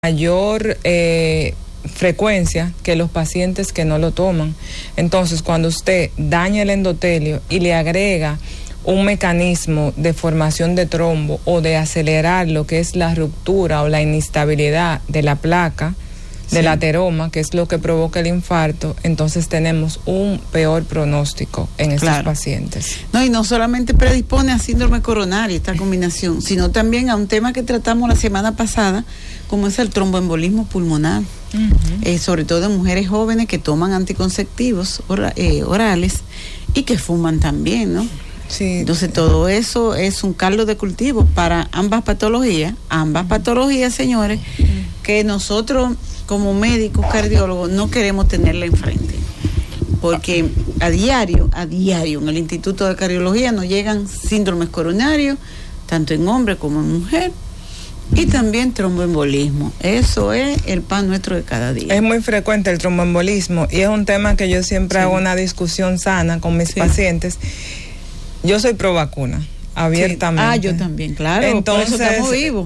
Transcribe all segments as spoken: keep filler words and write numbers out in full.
mayor eh, frecuencia que los pacientes que no lo toman. Entonces, cuando usted daña el endotelio y le agrega un mecanismo de formación de trombo o de acelerar lo que es la ruptura o la inestabilidad de la placa, sí, del ateroma, que es lo que provoca el infarto, entonces tenemos un peor pronóstico en estos claro. pacientes. No, y no solamente predispone a síndrome coronario esta combinación, sino también a un tema que tratamos la semana pasada, como es el tromboembolismo pulmonar, uh-huh. eh, sobre todo en mujeres jóvenes que toman anticonceptivos ora, eh, orales y que fuman también, ¿no? Sí. Entonces todo eso es un caldo de cultivo para ambas patologías, ambas patologías, señores, que nosotros como médicos cardiólogos no queremos tenerla enfrente, porque a diario, a diario en el Instituto de Cardiología nos llegan síndromes coronarios, tanto en hombre como en mujer, y también tromboembolismo. Eso es el pan nuestro de cada día. Es muy frecuente el tromboembolismo y es un tema que yo siempre sí. hago una discusión sana con mis sí. pacientes. Yo soy pro vacuna, abiertamente. Sí. Ah, yo también, claro. Entonces, por eso estamos vivos.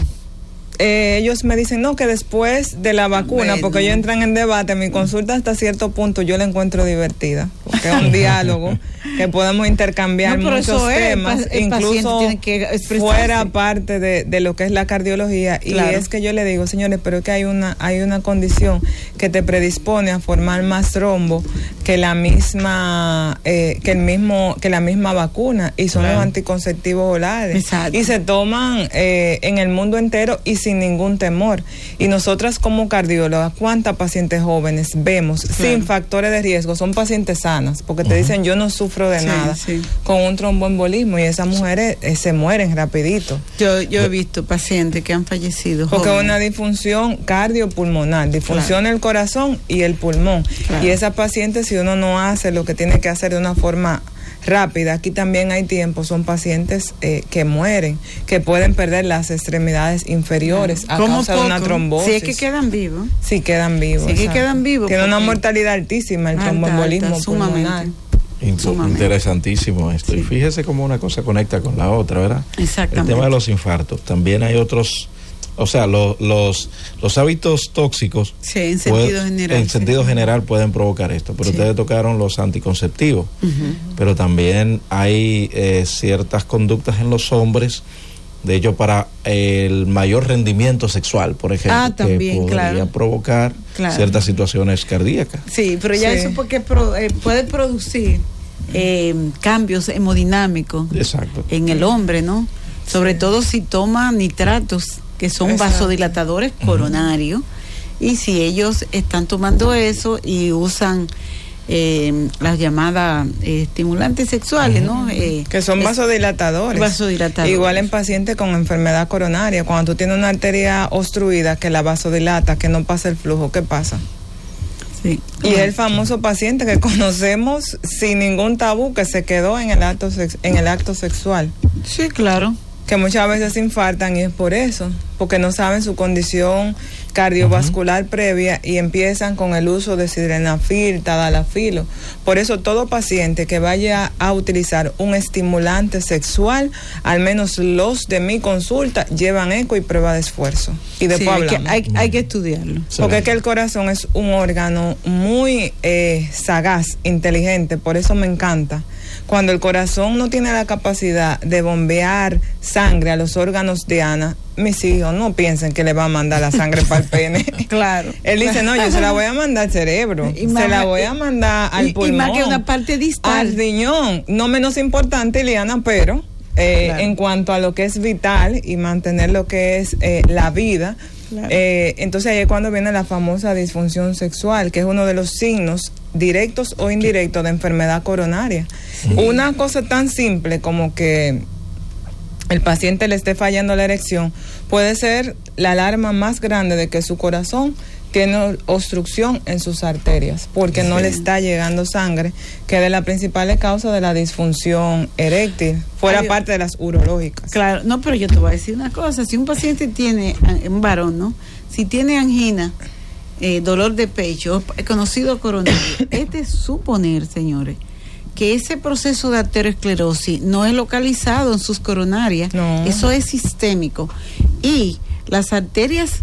Eh, ellos me dicen, no, que después de la vacuna, bueno. porque ellos entran en debate, mi consulta hasta cierto punto yo la encuentro divertida, porque es un diálogo que podemos intercambiar no, muchos temas, es, el, el incluso tiene que fuera parte de, de lo que es la cardiología, claro. y es que yo le digo, señores, pero es que hay una, hay una condición que te predispone a formar más trombo que la misma, eh, que el mismo, que la misma vacuna, y son claro. los anticonceptivos orales. Exacto. Y se toman eh, en el mundo entero y sin ningún temor. Y nosotras como cardiólogas, ¿cuántas pacientes jóvenes vemos claro. sin factores de riesgo? Son pacientes sanas, porque te uh-huh. dicen yo no sufro de sí, nada, sí. con un tromboembolismo, y esas mujeres eh, se mueren rapidito. Yo yo he visto pacientes que han fallecido porque es jóvenes. una disfunción cardiopulmonar, disfunción claro. del corazón y el pulmón. Claro. Y esas pacientes, si uno no hace lo que tiene que hacer de una forma rápida, aquí también hay tiempo, son pacientes eh, que mueren, que pueden perder las extremidades inferiores a causa poco? de una trombosis. Si es que quedan vivos. Si quedan vivos. Si es que quedan vivos. Tiene una mortalidad altísima el tromboembolismo pulmonar. Interesantísimo esto. Sí. Y fíjese cómo una cosa conecta con la otra, ¿verdad? Exactamente. El tema de los infartos. También hay otros, o sea, lo, los los hábitos tóxicos sí, en sentido puede, general. En sentido sí. general pueden provocar esto, pero sí. ustedes tocaron los anticonceptivos, uh-huh. pero también hay eh, ciertas conductas en los hombres, de hecho, para el mayor rendimiento sexual, por ejemplo, ah, también, que podría claro. provocar claro. ciertas situaciones cardíacas. Sí, pero ya sí. eso porque pro, eh, puede producir eh, cambios hemodinámicos Exacto. en el hombre, ¿no? Sobre sí. todo si toma nitratos, que son Exacto. vasodilatadores coronarios, uh-huh. y si ellos están tomando eso y usan eh, las llamadas eh, estimulantes sexuales, uh-huh. ¿no? Eh, que son vasodilatadores. vasodilatadores. Igual en pacientes con enfermedad coronaria, cuando tú tienes una arteria obstruida que la vasodilata, que no pasa el flujo, ¿qué pasa? Sí. Y es el famoso paciente que conocemos sin ningún tabú que se quedó en el acto sex- en el acto sexual. Sí, claro. Que muchas veces infartan y es por eso, porque no saben su condición cardiovascular uh-huh. previa y empiezan con el uso de sildenafil, tadalafilo. Por eso todo paciente que vaya a utilizar un estimulante sexual, al menos los de mi consulta, llevan eco y prueba de esfuerzo. Y después sí, hablamos. Hay que, hay, hay que estudiarlo. Porque es que el corazón es un órgano muy eh, sagaz, inteligente, por eso me encanta. Cuando el corazón no tiene la capacidad de bombear sangre a los órganos de Ana, mis hijos no piensen que le va a mandar la sangre para el pene. Claro. Él dice, no, yo se la voy a mandar al cerebro, y se más, la voy a mandar al y, pulmón. Y más que una parte distal. Al riñón. No menos importante, Ileana, pero eh, claro. en cuanto a lo que es vital y mantener lo que es eh, la vida, claro. eh, entonces ahí es cuando viene la famosa disfunción sexual, que es uno de los signos directos o indirectos de enfermedad coronaria. Sí. Una cosa tan simple como que el paciente le esté fallando la erección puede ser la alarma más grande de que su corazón tiene obstrucción en sus arterias, porque sí. no le está llegando sangre, que es la principal causa de la disfunción eréctil, fuera Ay, parte de las urológicas. Claro, no, pero yo te voy a decir una cosa, si un paciente tiene, un varón, ¿no? Si tiene angina, eh, dolor de pecho, conocido coronario, es de suponer, señores, que ese proceso de arteriosclerosis no es localizado en sus coronarias, no. Eso es sistémico. Y las arterias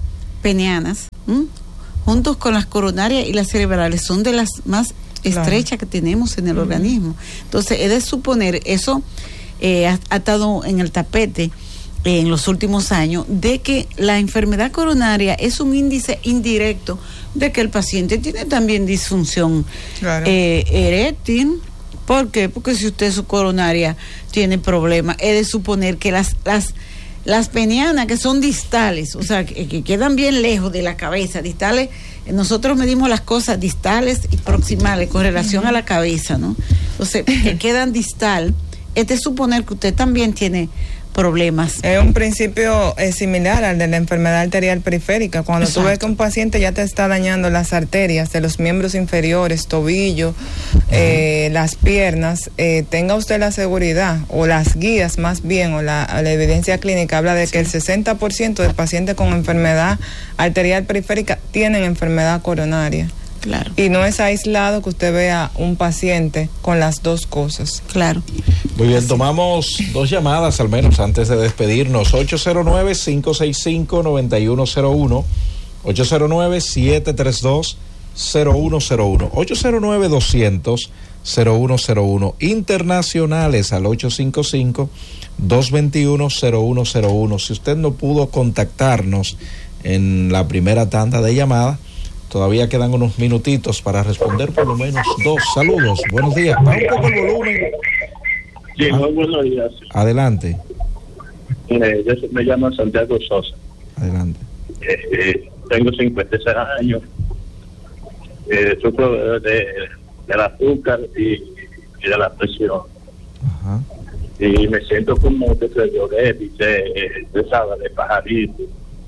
peneanas, ¿m? juntos con las coronarias y las cerebrales, son de las más estrechas claro. que tenemos en el uh-huh. organismo. Entonces, es de suponer, eso eh, ha, ha estado en el tapete eh, en los últimos años, de que la enfermedad coronaria es un índice indirecto de que el paciente tiene también disfunción claro. eh, eréctil. ¿Por qué? Porque si usted su coronaria tiene problemas, es de suponer que las las las penianas que son distales, o sea, que, que quedan bien lejos de la cabeza, distales, nosotros medimos las cosas distales y proximales con relación uh-huh. a la cabeza, ¿no? Entonces, que quedan distal, es de suponer que usted también tiene problemas. Es un principio eh, similar al de la enfermedad arterial periférica. Cuando Exacto. tú ves que un paciente ya te está dañando las arterias de los miembros inferiores, tobillo, uh-huh. eh, las piernas, eh, tenga usted la seguridad, o las guías más bien, o la, la evidencia clínica habla de sí. que el sesenta por ciento de pacientes con enfermedad arterial periférica tienen enfermedad coronaria. Claro. Y no es aislado que usted vea un paciente con las dos cosas. Claro. Muy bien, tomamos dos llamadas al menos antes de despedirnos. ocho cero nueve, cinco seis cinco, nueve uno cero uno, ocho cero nueve, siete tres dos, cero uno cero uno, ocho cero nueve, doscientos, cero uno cero uno, internacionales al ocho cinco cinco, dos dos uno, cero uno cero uno. Si usted no pudo contactarnos en la primera tanda de llamadas, todavía quedan unos minutitos para responder por lo menos dos. Saludos, buenos días. Baja un poco el volumen. Sí, ah, muy buenos días. Adelante. Eh, yo me llamo Santiago Sosa. Adelante. Eh, eh, tengo cincuenta y seis años. Eh, sufro de, del azúcar y, y de la presión. Ajá. Y me siento como que se lloré, dice, de sábado, de pajarito.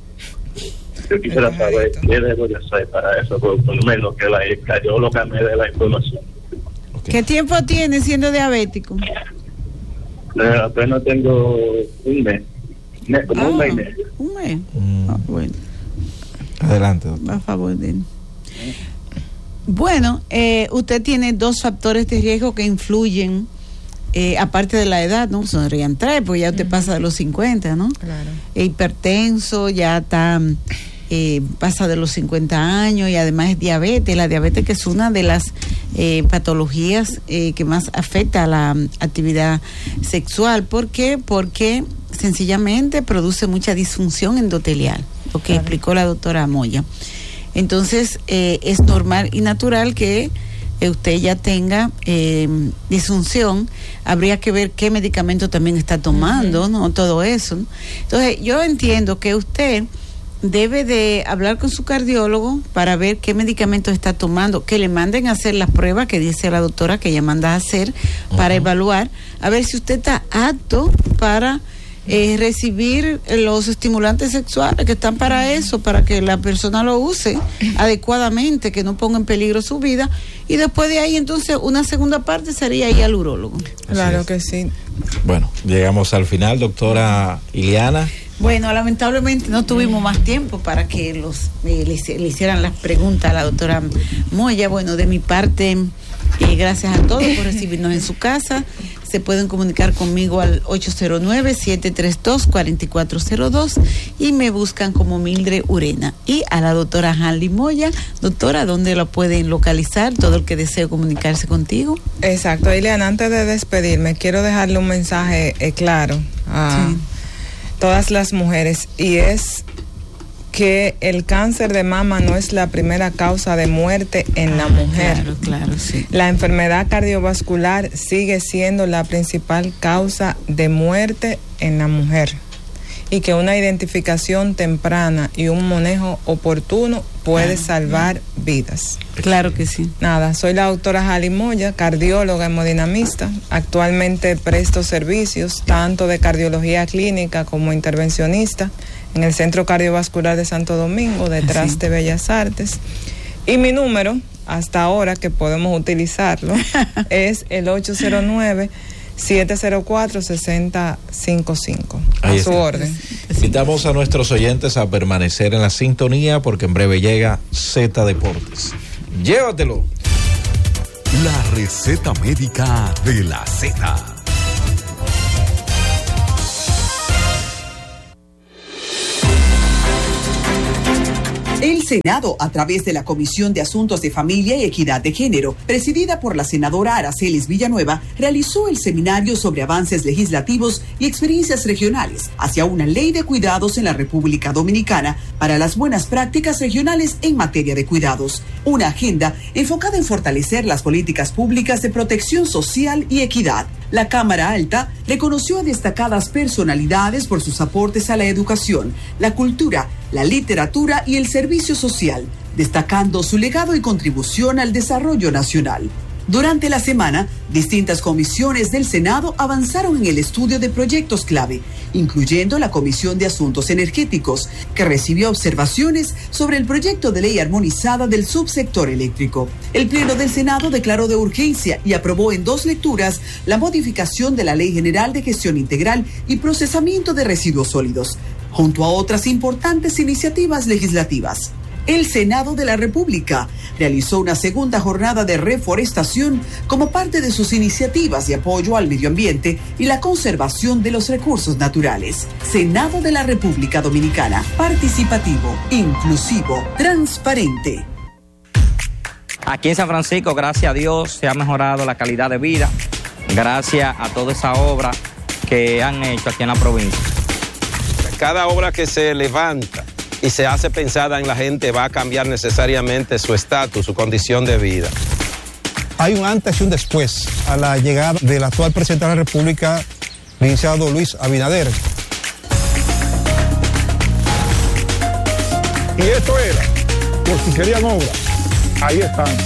Yo quisiera saber qué debo de hacer para eso, por, por lo menos que la cardióloga me dé la información. Okay. ¿Qué tiempo tiene siendo diabético? Eh, apenas tengo un mes, mes como ah, un mes y medio. Un mes. Mm. Ah, bueno. Adelante, doctor. A favor de él. Bueno, eh, usted tiene dos factores de riesgo que influyen, eh, aparte de la edad, ¿no? Sonrían tres, pues ya usted uh-huh. pasa de los cincuenta, ¿no? Claro. E hipertenso, ya está... Eh, pasa de los cincuenta años y además es diabetes, la diabetes que es una de las eh, patologías eh, que más afecta a la um, actividad sexual. ¿Por qué? Porque sencillamente produce mucha disfunción endotelial, lo que claro. explicó la doctora Moya. Entonces eh, es normal y natural que eh, usted ya tenga eh, disfunción. Habría que ver qué medicamento también está tomando, uh-huh. ¿no? Todo eso, ¿no? Entonces yo entiendo que usted debe de hablar con su cardiólogo para ver qué medicamentos está tomando, que le manden a hacer las pruebas que dice la doctora que ella manda a hacer para uh-huh. evaluar, a ver si usted está apto para eh, recibir los estimulantes sexuales que están para eso, para que la persona lo use adecuadamente, que no ponga en peligro su vida, y después de ahí entonces una segunda parte sería ir al urólogo. Claro que sí. Bueno, llegamos al final, doctora Iliana. Bueno, lamentablemente no tuvimos más tiempo para que los eh, le, le hicieran las preguntas a la doctora Moya. Bueno, de mi parte, eh, gracias a todos por recibirnos en su casa. Se pueden comunicar conmigo al ocho cero nueve, siete tres dos, cuatro cuatro cero dos y me buscan como Mildred Urena. Y a la doctora Hanly Moya. Doctora, ¿dónde la pueden localizar? Todo el que desee comunicarse contigo. Exacto, Eliana, antes de despedirme, quiero dejarle un mensaje eh, claro a sí. todas las mujeres, y es que el cáncer de mama no es la primera causa de muerte en ah, la mujer. Claro, claro, sí. La enfermedad cardiovascular sigue siendo la principal causa de muerte en la mujer, y que una identificación temprana y un manejo oportuno puede claro, salvar claro. vidas. Claro que sí. Nada, soy la doctora Hanly Moya, cardióloga hemodinamista. Actualmente presto servicios tanto de cardiología clínica como intervencionista en el Centro Cardiovascular de Santo Domingo, detrás sí. de Bellas Artes. Y mi número, hasta ahora que podemos utilizarlo, es el ocho cero nueve, siete cero cuatro, seis cero cinco cinco. A su orden. Invitamos a nuestros oyentes a permanecer en la sintonía porque en breve llega Z Deportes. Llévatelo. La receta médica de la Z. Senado, a través de la Comisión de Asuntos de Familia y Equidad de Género, presidida por la senadora Aracelis Villanueva, realizó el seminario sobre avances legislativos y experiencias regionales hacia una ley de cuidados en la República Dominicana para las buenas prácticas regionales en materia de cuidados. Una agenda enfocada en fortalecer las políticas públicas de protección social y equidad. La Cámara Alta reconoció a destacadas personalidades por sus aportes a la educación, la cultura, la literatura y el servicio social, destacando su legado y contribución al desarrollo nacional. Durante la semana, distintas comisiones del Senado avanzaron en el estudio de proyectos clave, incluyendo la Comisión de Asuntos Energéticos, que recibió observaciones sobre el proyecto de ley armonizada del subsector eléctrico. El Pleno del Senado declaró de urgencia y aprobó en dos lecturas la modificación de la Ley General de Gestión Integral y Procesamiento de Residuos Sólidos, junto a otras importantes iniciativas legislativas. El Senado de la República realizó una segunda jornada de reforestación como parte de sus iniciativas de apoyo al medio ambiente y la conservación de los recursos naturales. Senado de la República Dominicana, participativo, inclusivo, transparente. Aquí en San Francisco, gracias a Dios, se ha mejorado la calidad de vida, gracias a toda esa obra que han hecho aquí en la provincia. Cada obra que se levanta y se hace pensada en la gente va a cambiar necesariamente su estatus, su condición de vida. Hay un antes y un después a la llegada del actual presidente de la República, licenciado Luis Abinader. Y esto era, por si querían obra, ahí están.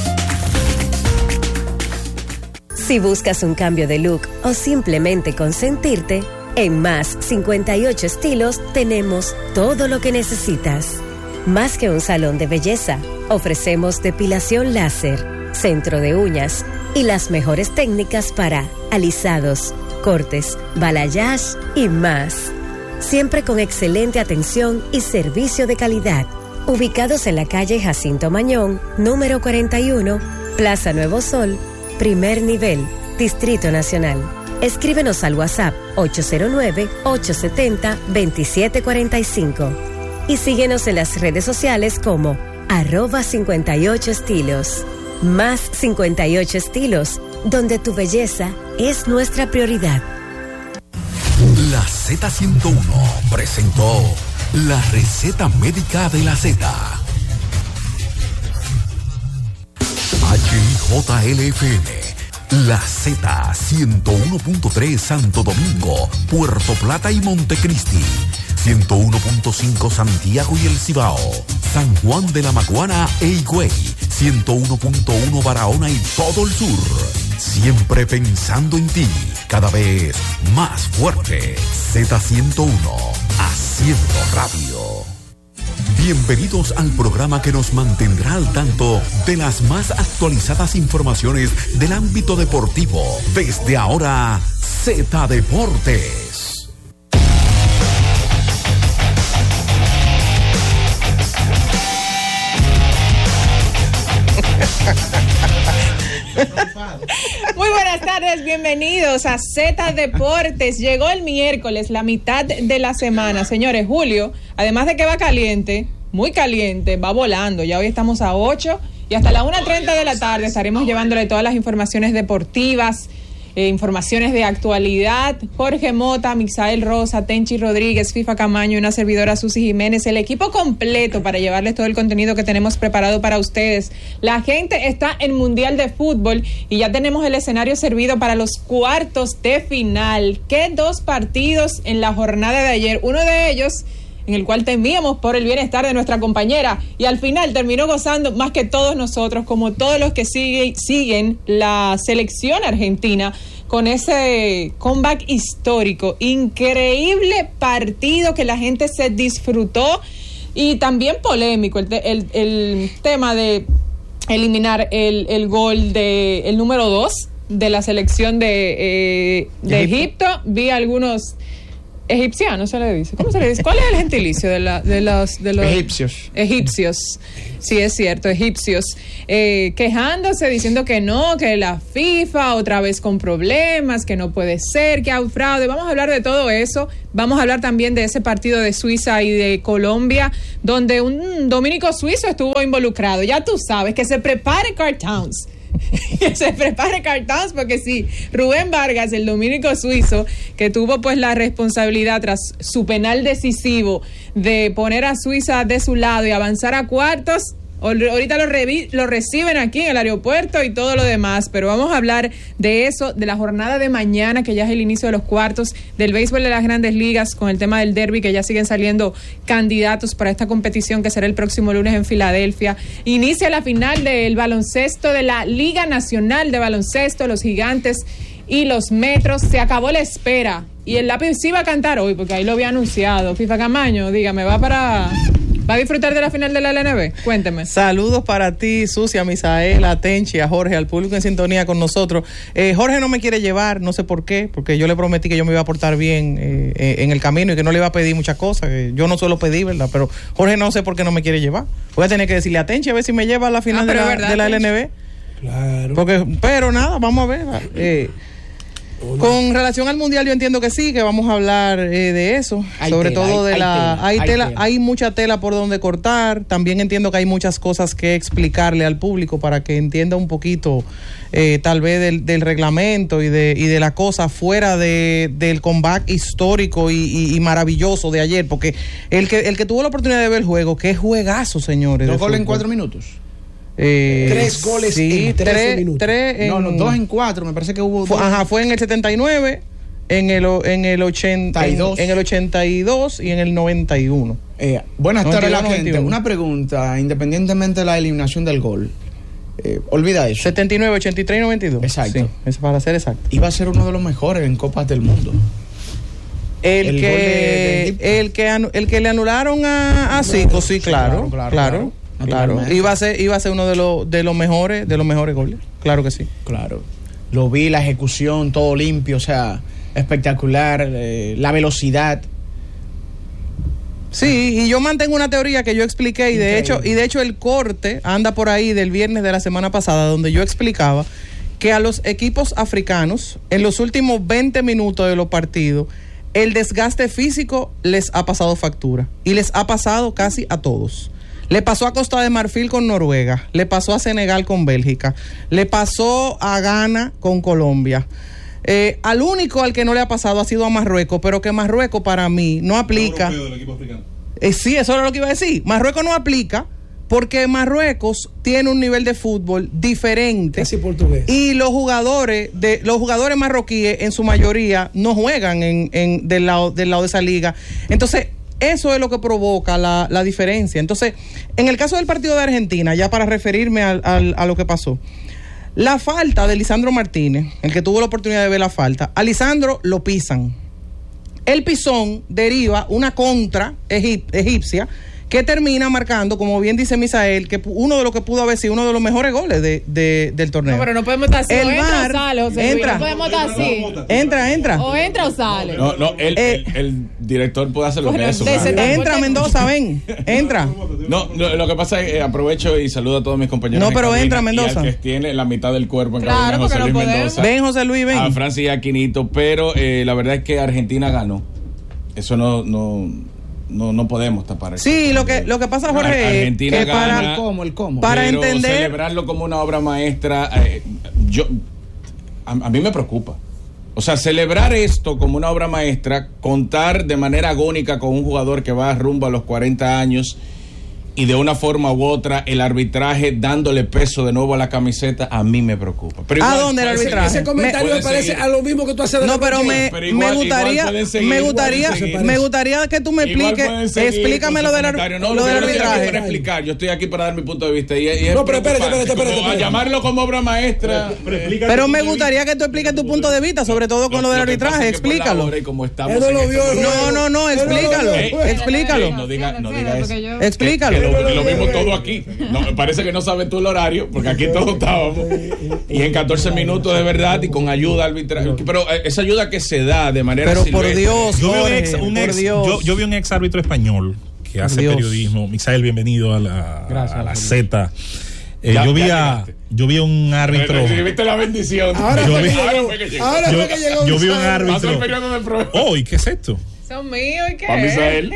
Si buscas un cambio de look o simplemente consentirte, en Más cincuenta y ocho Estilos tenemos todo lo que necesitas. Más que un salón de belleza, ofrecemos depilación láser, centro de uñas y las mejores técnicas para alisados, cortes, balayage y más. Siempre con excelente atención y servicio de calidad. Ubicados en la calle Jacinto Mañón, número cuarenta y uno, Plaza Nuevo Sol, primer nivel, Distrito Nacional. Escríbenos al WhatsApp ocho cero nueve, ocho siete cero, dos siete cuatro cinco y síguenos en las redes sociales como arroba cincuenta y ocho estilos. Más cincuenta y ocho Estilos, donde tu belleza es nuestra prioridad. La Z ciento uno presentó la receta médica de la Z. H I J L F M. La Z ciento uno punto tres Santo Domingo, Puerto Plata y Montecristi, ciento uno punto cinco Santiago y El Cibao, San Juan de la Maguana e Higüey, ciento uno punto uno Barahona y todo el sur. Siempre pensando en ti, cada vez más fuerte. Z ciento uno, haciendo radio. Bienvenidos al programa que nos mantendrá al tanto de las más actualizadas informaciones del ámbito deportivo. Desde ahora, Z Deportes. Muy buenas tardes, bienvenidos a Z Deportes. Llegó el miércoles, la mitad de la semana. Señores, julio, además de que va caliente, muy caliente, va volando. Ya hoy estamos a ocho y hasta la una treinta de la tarde estaremos llevándole todas las informaciones deportivas, eh, informaciones de actualidad. Jorge Mota, Misael Rosa, Tenchi Rodríguez, FIFA Camaño y una servidora Susi Jiménez, el equipo completo para llevarles todo el contenido que tenemos preparado para ustedes. La gente está en Mundial de Fútbol y ya tenemos el escenario servido para los cuartos de final. ¿Qué dos partidos en la jornada de ayer? Uno de ellos en el cual temíamos por el bienestar de nuestra compañera y al final terminó gozando más que todos nosotros, como todos los que sigue, siguen la selección argentina con ese comeback histórico. Increíble partido que la gente se disfrutó y también polémico el, el, el tema de eliminar el, el gol de el número dos de la selección de, eh, de Egipto. Vi algunos egipciano se le dice. ¿Cómo se le dice? ¿Cuál es el gentilicio de, la, de, los, de los egipcios? Egipcios, sí es cierto, egipcios, eh, quejándose, diciendo que no, que la FIFA otra vez con problemas, que no puede ser, que hay fraude. Vamos a hablar de todo eso. Vamos a hablar también de ese partido de Suiza y de Colombia, donde un dominico suizo estuvo involucrado. Ya tú sabes, que se prepare Carl Towns. Que se prepare Carl Towns, porque sí, Rubén Vargas, el dominico suizo, que tuvo pues la responsabilidad tras su penal decisivo de poner a Suiza de su lado y avanzar a cuartos. Ahorita lo, revi- lo reciben aquí en el aeropuerto y todo lo demás, pero vamos a hablar de eso, de la jornada de mañana, que ya es el inicio de los cuartos, del béisbol de las Grandes Ligas, con el tema del derbi, que ya siguen saliendo candidatos para esta competición que será el próximo lunes en Filadelfia. Inicia la final del baloncesto de la Liga Nacional de Baloncesto, los Gigantes y los Metros. Se acabó la espera y el lápiz sí va a cantar hoy, porque ahí lo había anunciado. FIFA Camaño, dígame, va para... ¿Va a disfrutar de la final de la L N B? Cuénteme. Saludos para ti, Susi, a Misael, a Tenchi, a Jorge, al público en sintonía con nosotros. Eh, Jorge no me quiere llevar, no sé por qué, porque yo le prometí que yo me iba a portar bien eh, eh, en el camino y que no le iba a pedir muchas cosas. Que yo no suelo pedir, ¿verdad? Pero Jorge no sé por qué no me quiere llevar. Voy a tener que decirle a Tenchi a ver si me lleva a la final ah, de, la, verdad, de la L N B. Claro. Porque, pero nada, vamos a ver. Eh, Hola. Con relación al mundial, yo entiendo que sí, que vamos a hablar eh, de eso, hay sobre tela, todo de hay, la hay, tela, hay, tela, tela. Hay mucha tela por donde cortar. También entiendo que hay muchas cosas que explicarle al público para que entienda un poquito eh, tal vez del, del reglamento y de y de la cosa fuera de del comeback histórico y, y, y maravilloso de ayer, porque el que el que tuvo la oportunidad de ver el juego, qué juegazo, señores. Dos goles en cuatro minutos. Eh, tres goles sí, en trece tres, minutos. Tres en, no, no, dos en cuatro, me parece que hubo fue, dos. Ajá, fue en el setenta y nueve, en el en el ochenta y dos, en, en el ochenta y dos y en el noventa y uno. Eh, buenas tardes, la gente. noventa y uno. Una pregunta, independientemente de la eliminación del gol. Eh, olvida eso. setenta y nueve, ochenta y tres y noventa y dos. Exacto. Sí, es para ser exacto. Iba a ser uno de los mejores en Copas del Mundo. El, el que de, de el que anu, el que le anularon a, a Zico, sí, claro, claro, claro. claro. Claro, iba a ser iba a ser uno de los de los mejores de los mejores goles. Claro que sí. Claro. Lo vi, la ejecución, todo limpio, o sea, espectacular, eh, la velocidad. Sí, y yo mantengo una teoría que yo expliqué y Increíble. de hecho y de hecho el corte anda por ahí del viernes de la semana pasada, donde yo explicaba que a los equipos africanos en los últimos veinte minutos de los partidos el desgaste físico les ha pasado factura y les ha pasado casi a todos. Le pasó a Costa de Marfil con Noruega, le pasó a Senegal con Bélgica, le pasó a Ghana con Colombia. Eh, al único al que no le ha pasado ha sido a Marruecos, pero que Marruecos para mí no aplica. Del equipo africano. Eh, sí, eso era lo que iba a decir. Marruecos no aplica porque Marruecos tiene un nivel de fútbol diferente. Casi portugués. Y los jugadores de los jugadores marroquíes en su mayoría no juegan en, en del lado del lado de esa liga. Entonces eso es lo que provoca la, la diferencia. Entonces, en el caso del partido de Argentina, ya para referirme al, al, a lo que pasó, la falta de Lisandro Martínez, el que tuvo la oportunidad de ver la falta, a Lisandro lo pisan. El pisón deriva una contra egip, egipcia que termina marcando, como bien dice Misael, que uno de los que pudo haber sido uno de los mejores goles de, de, del torneo. No, pero no podemos estar así. El o entra bar, o sale, José entra. No podemos estar así. Entra, entra. O entra o sale. No, no, el, eh, el, el director puede hacer lo que es. Entra, Mendoza, ven. Entra. No, lo, lo que pasa es que aprovecho y saludo a todos mis compañeros. No, pero entra, Mendoza. Y al que tiene la mitad del cuerpo en claro, cabina, José no Luis podemos. Mendoza. Ven, José Luis, ven. A Francis y a Quinito, pero eh, la verdad es que Argentina ganó. Eso no... no No, no podemos tapar eso. Sí, lo que lo que pasa, Jorge, Argentina que gana, para el cómo, el cómo. Para pero entender, celebrarlo como una obra maestra, eh, yo a, a mí me preocupa. O sea, celebrar esto como una obra maestra, contar de manera agónica con un jugador que va rumbo a los cuarenta años y de una forma u otra el arbitraje dándole peso de nuevo a la camiseta, a mí me preocupa. Pero igual, ¿a dónde el arbitraje? Ese comentario me parece seguir. A lo mismo que tú haces de No, pero me, pero igual, me gustaría seguir, me gustaría me gustaría que tú me expliques, explícame lo del, no, lo del arbitraje. Para explicar, yo estoy aquí para dar mi punto de vista y, y No, pero espérate, espérate, espérate, como, espérate. A llamarlo como obra maestra. Pero, pero, pero me gustaría que tú expliques tu punto de vista, sobre todo con lo, lo del arbitraje, explícalo. No, no, no, explícalo, explícalo. No diga, no diga eso. Explícalo. lo, lo vimos todo aquí. No, parece que no sabes tú el horario, porque aquí todos estábamos. Y en catorce minutos de verdad y con ayuda arbitral. Pero esa ayuda que se da de manera Pero silvestre. por Dios, yo vi un Jorge, ex, un por ex- Dios. yo, yo vi un ex árbitro español que hace Dios. periodismo. Misael, bienvenido a la, Gracias, a la Felipe. Z. Eh, Ya- yo vi ya a llegaste. yo vi a un árbitro. Recibiste la bendición. Ahora Yo fue vi- que ahora llegó. fue que llegó. Ahora fue que llegó Yo vi un Misael. árbitro. Pasó el periodo de prueba. Oh, ¿y qué es esto? Son míos y qué. Pa' Misael.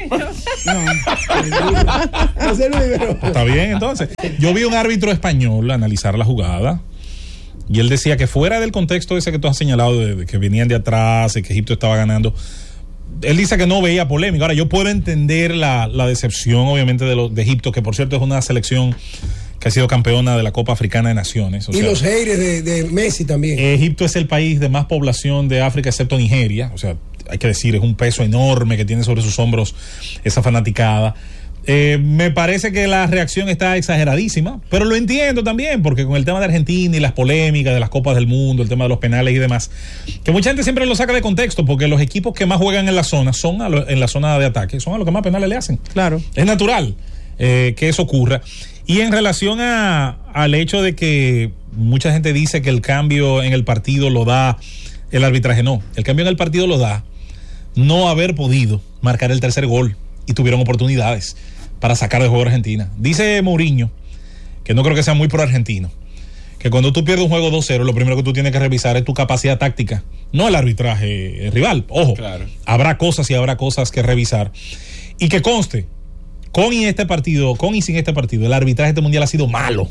Está bien, entonces. Yo vi un árbitro español analizar la jugada y él decía que fuera del contexto ese que tú has señalado, de, de que venían de atrás, de que Egipto estaba ganando, él dice que no veía polémica. Ahora, yo puedo entender la, la decepción, obviamente, de, los, de Egipto, que por cierto es una selección que ha sido campeona de la Copa Africana de Naciones. O y sea, los haters de, de Messi también. Egipto es el país de más población de África, excepto Nigeria. O sea, hay que decir, es un peso enorme que tiene sobre sus hombros esa fanaticada. Eh, me parece que la reacción está exageradísima, pero lo entiendo también, porque con el tema de Argentina y las polémicas de las Copas del Mundo, el tema de los penales y demás, que mucha gente siempre lo saca de contexto, porque los equipos que más juegan en la zona son a lo- en la zona de ataque, son a los que más penales le hacen. Claro. Es natural eh, que eso ocurra. Y en relación a, al hecho de que mucha gente dice que el cambio en el partido lo da el arbitraje, no, el cambio en el partido lo da no haber podido marcar el tercer gol y tuvieron oportunidades para sacar de juego a Argentina. Dice Mourinho, que no creo que sea muy pro argentino, que cuando tú pierdes un juego dos cero, lo primero que tú tienes que revisar es tu capacidad táctica, no el arbitraje rival. Ojo, Claro. habrá cosas y habrá cosas que revisar. Y que conste, con y este partido, con y sin este partido, el arbitraje de este mundial ha sido malo.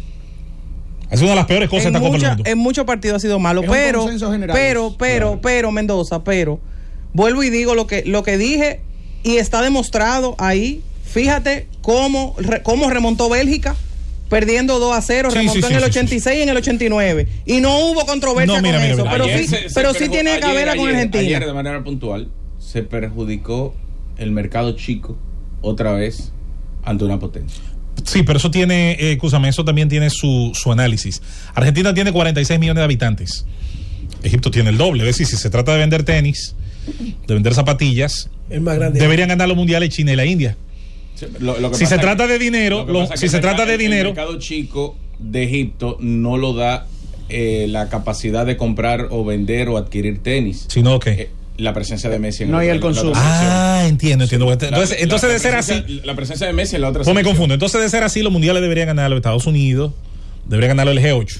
Ha sido una de las peores cosas de En, esta Copa del mucha- Mundo. en muchos partidos ha sido malo, Es un pero, consenso general. pero, pero, pero, Mendoza, pero, vuelvo y digo lo que, lo que dije y está demostrado ahí. Fíjate cómo, re- cómo remontó Bélgica, perdiendo dos a cero, Sí, remontó sí, en sí, el sí, ochenta y seis y en el ochenta y nueve. Y no hubo controversia No, mira, con mira, eso, mira. pero Ayer sí, se- se pero sí perju- tiene que ayer- haberla con ayer- Argentina. Ayer, de manera puntual, se perjudicó el mercado chico otra vez ante una potencia. Sí, pero eso tiene, eh, escúchame, eso también tiene su, su análisis. Argentina tiene cuarenta y seis millones de habitantes. Egipto tiene el doble. Es decir, si se trata de vender tenis, de vender zapatillas, El más grande. deberían ganar los mundiales China y la India. Sí, lo- lo que Si pasa se es- trata de dinero, lo que lo- pasa es si que se el trata mercado- de dinero, el mercado chico de Egipto no lo da eh, la capacidad de comprar o vender o adquirir tenis. sino que Eh, la presencia de Messi en No, y el la otra consumo. sección. Ah, entiendo, entiendo. La- Entonces, la- entonces la de ser presencia- así, la presencia de Messi en la otra pues me sección. confundo. Entonces, de ser así, los mundiales deberían ganar los Estados Unidos, deberían ganar el G ocho.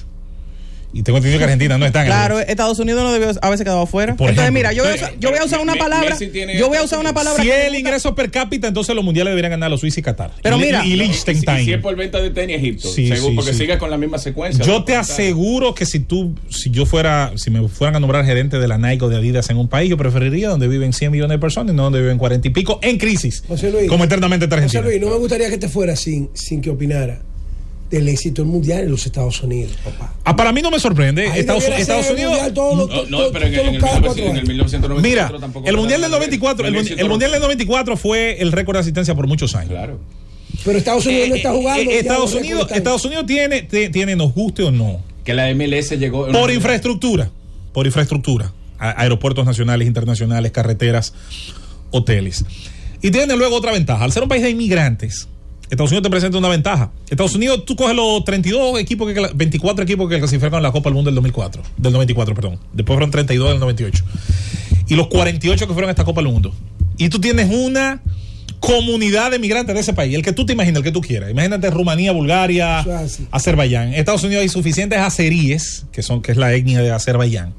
Y tengo entendido que Argentina no está en el Claro, G ocho. Estados Unidos no debió haberse quedado afuera. Por Entonces, ejemplo. mira, yo voy a usar, yo voy a usar una Me- palabra. Messi tiene- Yo voy a usar una palabra. Si que me el gusta. ingreso per cápita, entonces los mundiales deberían ganar los Suiza y Qatar. Pero y, mira, y, y Y si- Liechtenstein. y si es por venta de tenis Egipto, Sí, según, sí, porque sí. sigue con la misma secuencia. Yo ¿no? te aseguro que si tú, si yo fuera, si me fueran a nombrar gerente de la Nike o de Adidas en un país, yo preferiría donde viven cien millones de personas y no donde viven cuarenta y pico en crisis. José Luis, como eternamente está José Argentina. Luis, no me gustaría que te fuera sin, sin que opinara del éxito del mundial en los Estados Unidos, papá. Ah, para mí no me sorprende. Ahí Estados, debiera Estados ser el Unidos. mundial todos los- No, todos- no, todos- pero en, todos en los el, cada cuatro en el años. mil novecientos noventa y Mira, cuatro tampoco el fue mundial del tan noventa y cuatro, el, grande. mun- éxito el no- mundial del noventa y cuatro fue el récord de asistencia por muchos años. Claro. Pero Estados Unidos no está jugando. Eh, ya Estados los récords Unidos, están- Estados Unidos tiene, te- tiene, nos guste o no, Que la M L S llegó. por infraestructura, por infraestructura, a- aeropuertos nacionales, internacionales, carreteras, hoteles. Y tiene luego otra ventaja. Al ser un país de inmigrantes, Estados Unidos te presenta una ventaja. Estados Unidos, tú coges los treinta y dos equipos, que, cla- veinticuatro equipos que clasificaron la Copa del Mundo del dos mil cuatro, del noventa y cuatro, perdón. Después fueron treinta y dos del noventa y ocho. Y los cuarenta y ocho que fueron a esta Copa del Mundo. Y tú tienes una comunidad de migrantes de ese país, el que tú te imaginas, el que tú quieras. Imagínate Rumanía, Bulgaria, Eso es así. Azerbaiyán. En Estados Unidos hay suficientes azeríes, que son que es la etnia de Azerbaiyán,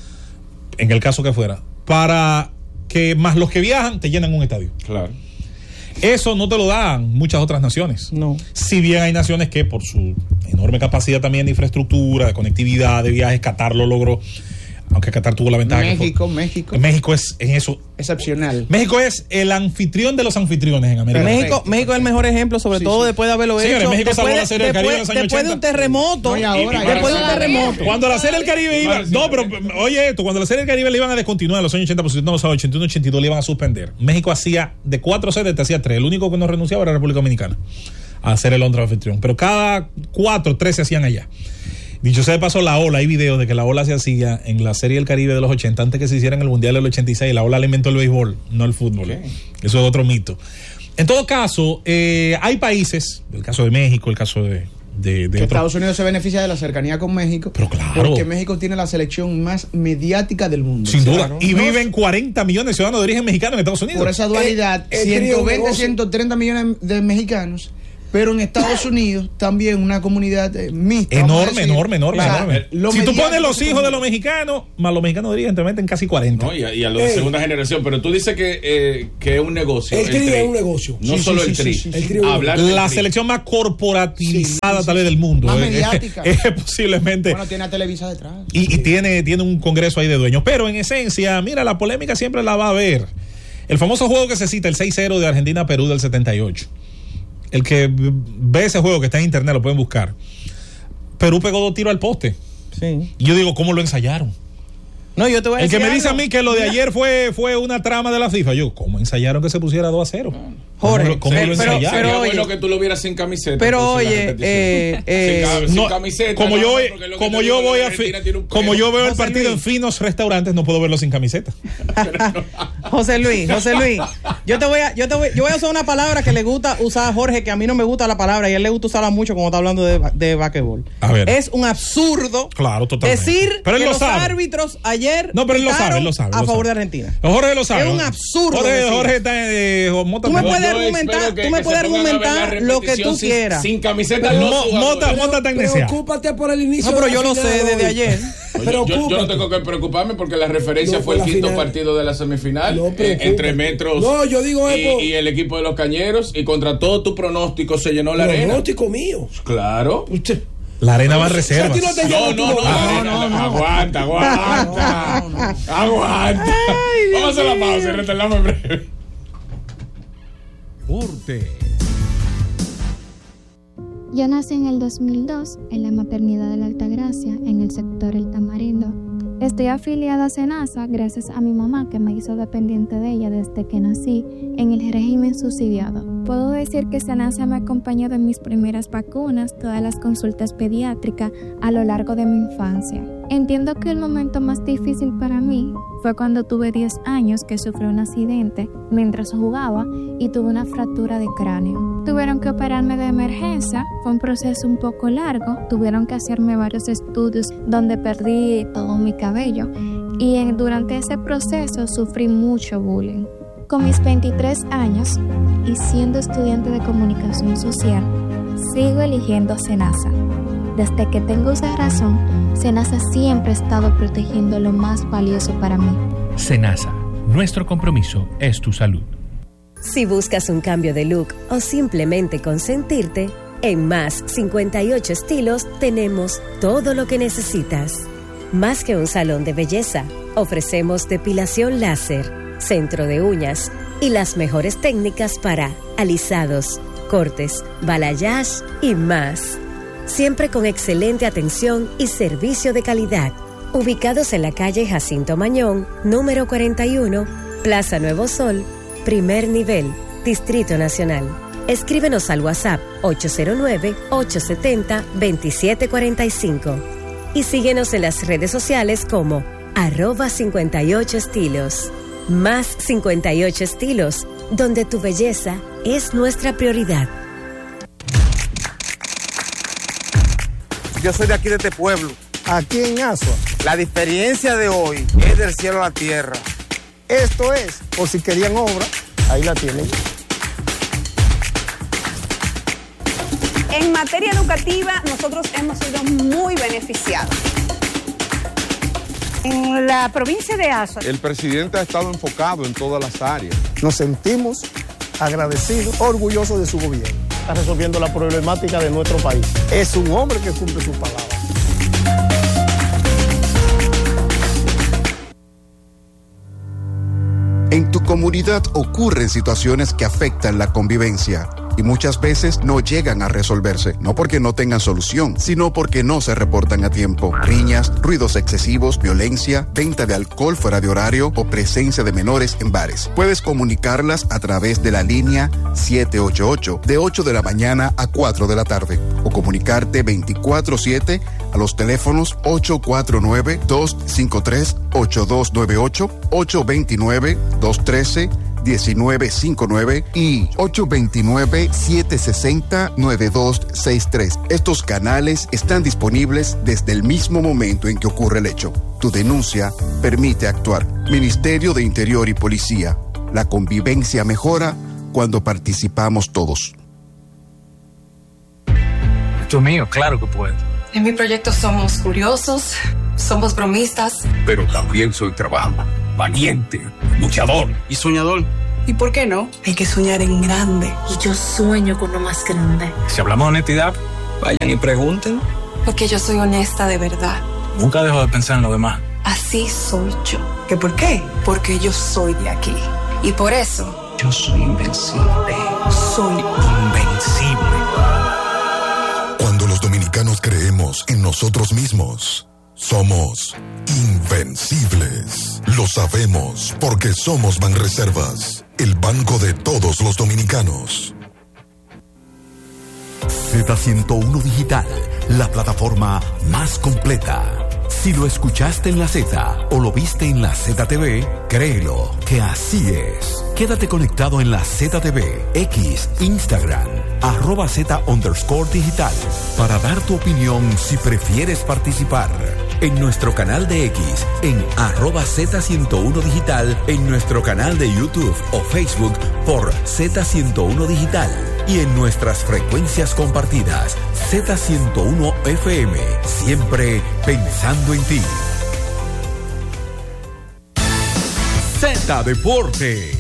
en el caso que fuera, para que más los que viajan te llenan un estadio. Claro. Eso no te lo dan muchas otras naciones. No. Si bien hay naciones que por su enorme capacidad también de infraestructura, de conectividad, de viajes, Qatar lo logró, aunque Qatar tuvo la ventaja. que fue- México, México. México es en eso. Excepcional. México es el anfitrión de los anfitriones en América. México, México es el mejor ejemplo, sobre Sí, todo sí. después de haberlo Señores, hecho. México salvó después, la Serie del Caribe en después- los años después de un ochenta. terremoto. No, y ahora, después de un ahora. terremoto. Cuando la Serie del Caribe iba, no, pero oye esto, cuando la Serie del Caribe le iban a descontinuar en los años ochenta, por si no lo sabes, ochenta y uno, ochenta y dos le iban a suspender. México hacía de cuatro sedes, te hacía tres. El único que no renunciaba era la República Dominicana a hacer el otro anfitrión. Pero cada cuatro, tres se hacían allá. Dicho sea de paso, la ola, hay videos de que la ola se hacía en la Serie del Caribe de los ochenta, antes que se hiciera en el Mundial del ochenta y seis. La ola le inventó el béisbol, no el fútbol. Okay. Eso es otro mito. En todo caso, eh, hay países, el caso de México, el caso de... De, de Estados Unidos se beneficia de la cercanía con México. Pero claro. Porque México tiene la selección más mediática del mundo. Sin duda. Claro. Y Nos, viven cuarenta millones de ciudadanos de origen mexicano en Estados Unidos. Por esa dualidad, el, el ciento veinte, ciento treinta millones de mexicanos. Pero en Estados Unidos también una comunidad eh, mixta. Enorme, enorme, enorme, o sea, enorme. Si tú pones los hijos de los mexicanos, más los mexicanos de origen, te meten casi cuarenta. No, y, a, y a los de segunda generación. Pero tú dices que, eh, que es un negocio. El, el tri es un negocio. No sí, solo sí, el sí, tri. sí, sí, sí. Hablar la tri. selección más corporativizada sí, sí, tal vez del mundo. Más eh, mediática. Es, es posiblemente. Bueno, tiene a Televisa detrás. Y, sí. y tiene, tiene un congreso ahí de dueños. Pero en esencia, mira, la polémica siempre la va a haber. El famoso juego que se cita, el seis cero de Argentina-Perú del setenta y ocho. El que ve ese juego que está en internet lo pueden buscar. Perú pegó dos tiros al poste. Sí. Y yo digo, ¿cómo lo ensayaron? No, yo te voy a El decir que me dice algo. a mí que lo de ayer fue, fue una trama de la FIFA. Yo, ¿cómo ensayaron que se pusiera dos a cero? Jorge, ¿Cómo, cómo pero, lo ensayaron? pero, Sería oye, bueno que tú lo vieras sin camiseta. Pero oye, eh, eh, sin, sin no, camiseta. como no, yo, no, como yo voy a fi, como yo veo el José partido Luis. en finos restaurantes, no puedo verlo sin camiseta. José Luis, José Luis, yo te voy a, yo te voy, yo voy a usar una palabra que le gusta usar a Jorge, que a mí no me gusta la palabra y a él le gusta usarla mucho cuando está hablando de, de basquetbol. A ver. Es un absurdo Claro, totalmente. decir pero él que lo los sabe. árbitros ayer No, pero él lo sabe, él lo sabe. a lo favor sabe. de Argentina. Jorge lo sabe. Es un absurdo. Jorge, decir. Jorge está eh, Mota, Tú me no, puedes yo argumentar, espero que- tú me que puedes se pongan a ver la argumentar lo que tú repetición sin- quieras. Sin camiseta Pero- los Mo- jugadores. Mota, Mota está necia. Preocúpate por el inicio. No, pero de la yo lo final sé desde hoy. ayer. Oye, yo, yo no Preocúpate. tengo que preocuparme porque la referencia No, fue el por la quinto final. partido de la semifinal No, eh, preocúpate. entre Metros No, yo digo, y, es por- y el equipo de los Cañeros y contra todo tu pronóstico se llenó la arena. Pronóstico mío. Claro. Usted. La arena va a reserva. Si a ti no te No, llama, no, tú no, vas. la arena, la- aguanta, aguanta. Aguanta. Vamos a hacer la pausa y retornamos en breve. Porte. Yo nací en el dos mil dos en la maternidad de la Altagracia, en el sector El Tamarindo. Estoy afiliada a SENASA gracias a mi mamá, que me hizo dependiente de ella desde que nací en el régimen subsidiado. Puedo decir que SENASA me ha acompañado en mis primeras vacunas, todas las consultas pediátricas a lo largo de mi infancia. Entiendo que el momento más difícil para mí fue cuando tuve diez años, que sufrí un accidente mientras jugaba y tuve una fractura de cráneo. Tuvieron que operarme de emergencia, fue un proceso un poco largo, tuvieron que hacerme varios estudios donde perdí todo mi cabello y en, durante ese proceso sufrí mucho bullying. Con mis veintitrés años y siendo estudiante de comunicación social, sigo eligiendo SENASA. Desde que tengo esa razón, SENASA siempre ha estado protegiendo lo más valioso para mí. SENASA, nuestro compromiso es tu salud. Si buscas un cambio de look o simplemente consentirte, en Más cincuenta y ocho Estilos tenemos todo lo que necesitas. Más que un salón de belleza, ofrecemos depilación láser, centro de uñas y las mejores técnicas para alisados, cortes, balayage y más. Siempre con excelente atención y servicio de calidad. Ubicados en la calle Jacinto Mañón, número cuarenta y uno, Plaza Nuevo Sol, primer nivel, Distrito Nacional. Escríbenos al WhatsApp ocho cero nueve, ocho siete cero, dos siete cuatro cinco y síguenos en las redes sociales como arroba cincuenta y ocho estilos. Más cincuenta y ocho Estilos, donde tu belleza es nuestra prioridad. Yo soy de aquí, de este pueblo. Aquí en Asua. La diferencia de hoy es del cielo a la tierra. Esto es, por si querían obra, ahí la tienen. En materia educativa, nosotros hemos sido muy beneficiados. En la provincia de Asua, el presidente ha estado enfocado en todas las áreas. Nos sentimos agradecidos, orgullosos de su gobierno. Está resolviendo la problemática de nuestro país. Es un hombre que cumple sus palabras. En tu comunidad ocurren situaciones que afectan la convivencia y muchas veces no llegan a resolverse, no porque no tengan solución, sino porque no se reportan a tiempo. Riñas, ruidos excesivos, violencia, venta de alcohol fuera de horario o presencia de menores en bares. Puedes comunicarlas a través de la línea siete ocho ocho de ocho de la mañana a cuatro de la tarde o comunicarte veinticuatro siete a los teléfonos ocho cuatro nueve, dos cinco tres, ocho dos nueve ocho, ocho dos nueve, dos uno tres, uno nueve cinco nueve y ocho dos nueve, siete seis cero, nueve dos seis tres. Estos canales están disponibles desde el mismo momento en que ocurre el hecho. Tu denuncia permite actuar. Ministerio de Interior y Policía. La convivencia mejora cuando participamos todos. Esto es mío, claro que puedo. En mi proyecto somos curiosos, somos bromistas. Pero también soy trabajador, valiente, luchador y soñador. ¿Y por qué no? Hay que soñar en grande. Y yo sueño con lo más grande. Si hablamos de honestidad, vayan y pregunten. Porque yo soy honesta de verdad. Nunca dejo de pensar en lo demás. Así soy yo. ¿Qué por qué? Porque yo soy de aquí. Y por eso... yo soy invencible. Soy invencible. Cuando los dominicanos creemos en nosotros mismos, somos invencibles. Lo sabemos porque somos Banreservas, el banco de todos los dominicanos. Z ciento uno Digital, la plataforma más completa. Si lo escuchaste en la Z o lo viste en la Z T V, créelo que así es. Quédate conectado en la Z T V, X, Instagram, arroba Z underscore digital, para dar tu opinión si prefieres participar. En nuestro canal de X, en arroba Z ciento uno Digital, en nuestro canal de YouTube o Facebook por Z ciento uno Digital y en nuestras frecuencias compartidas Z ciento uno F M, siempre pensando en ti. Z Deportes.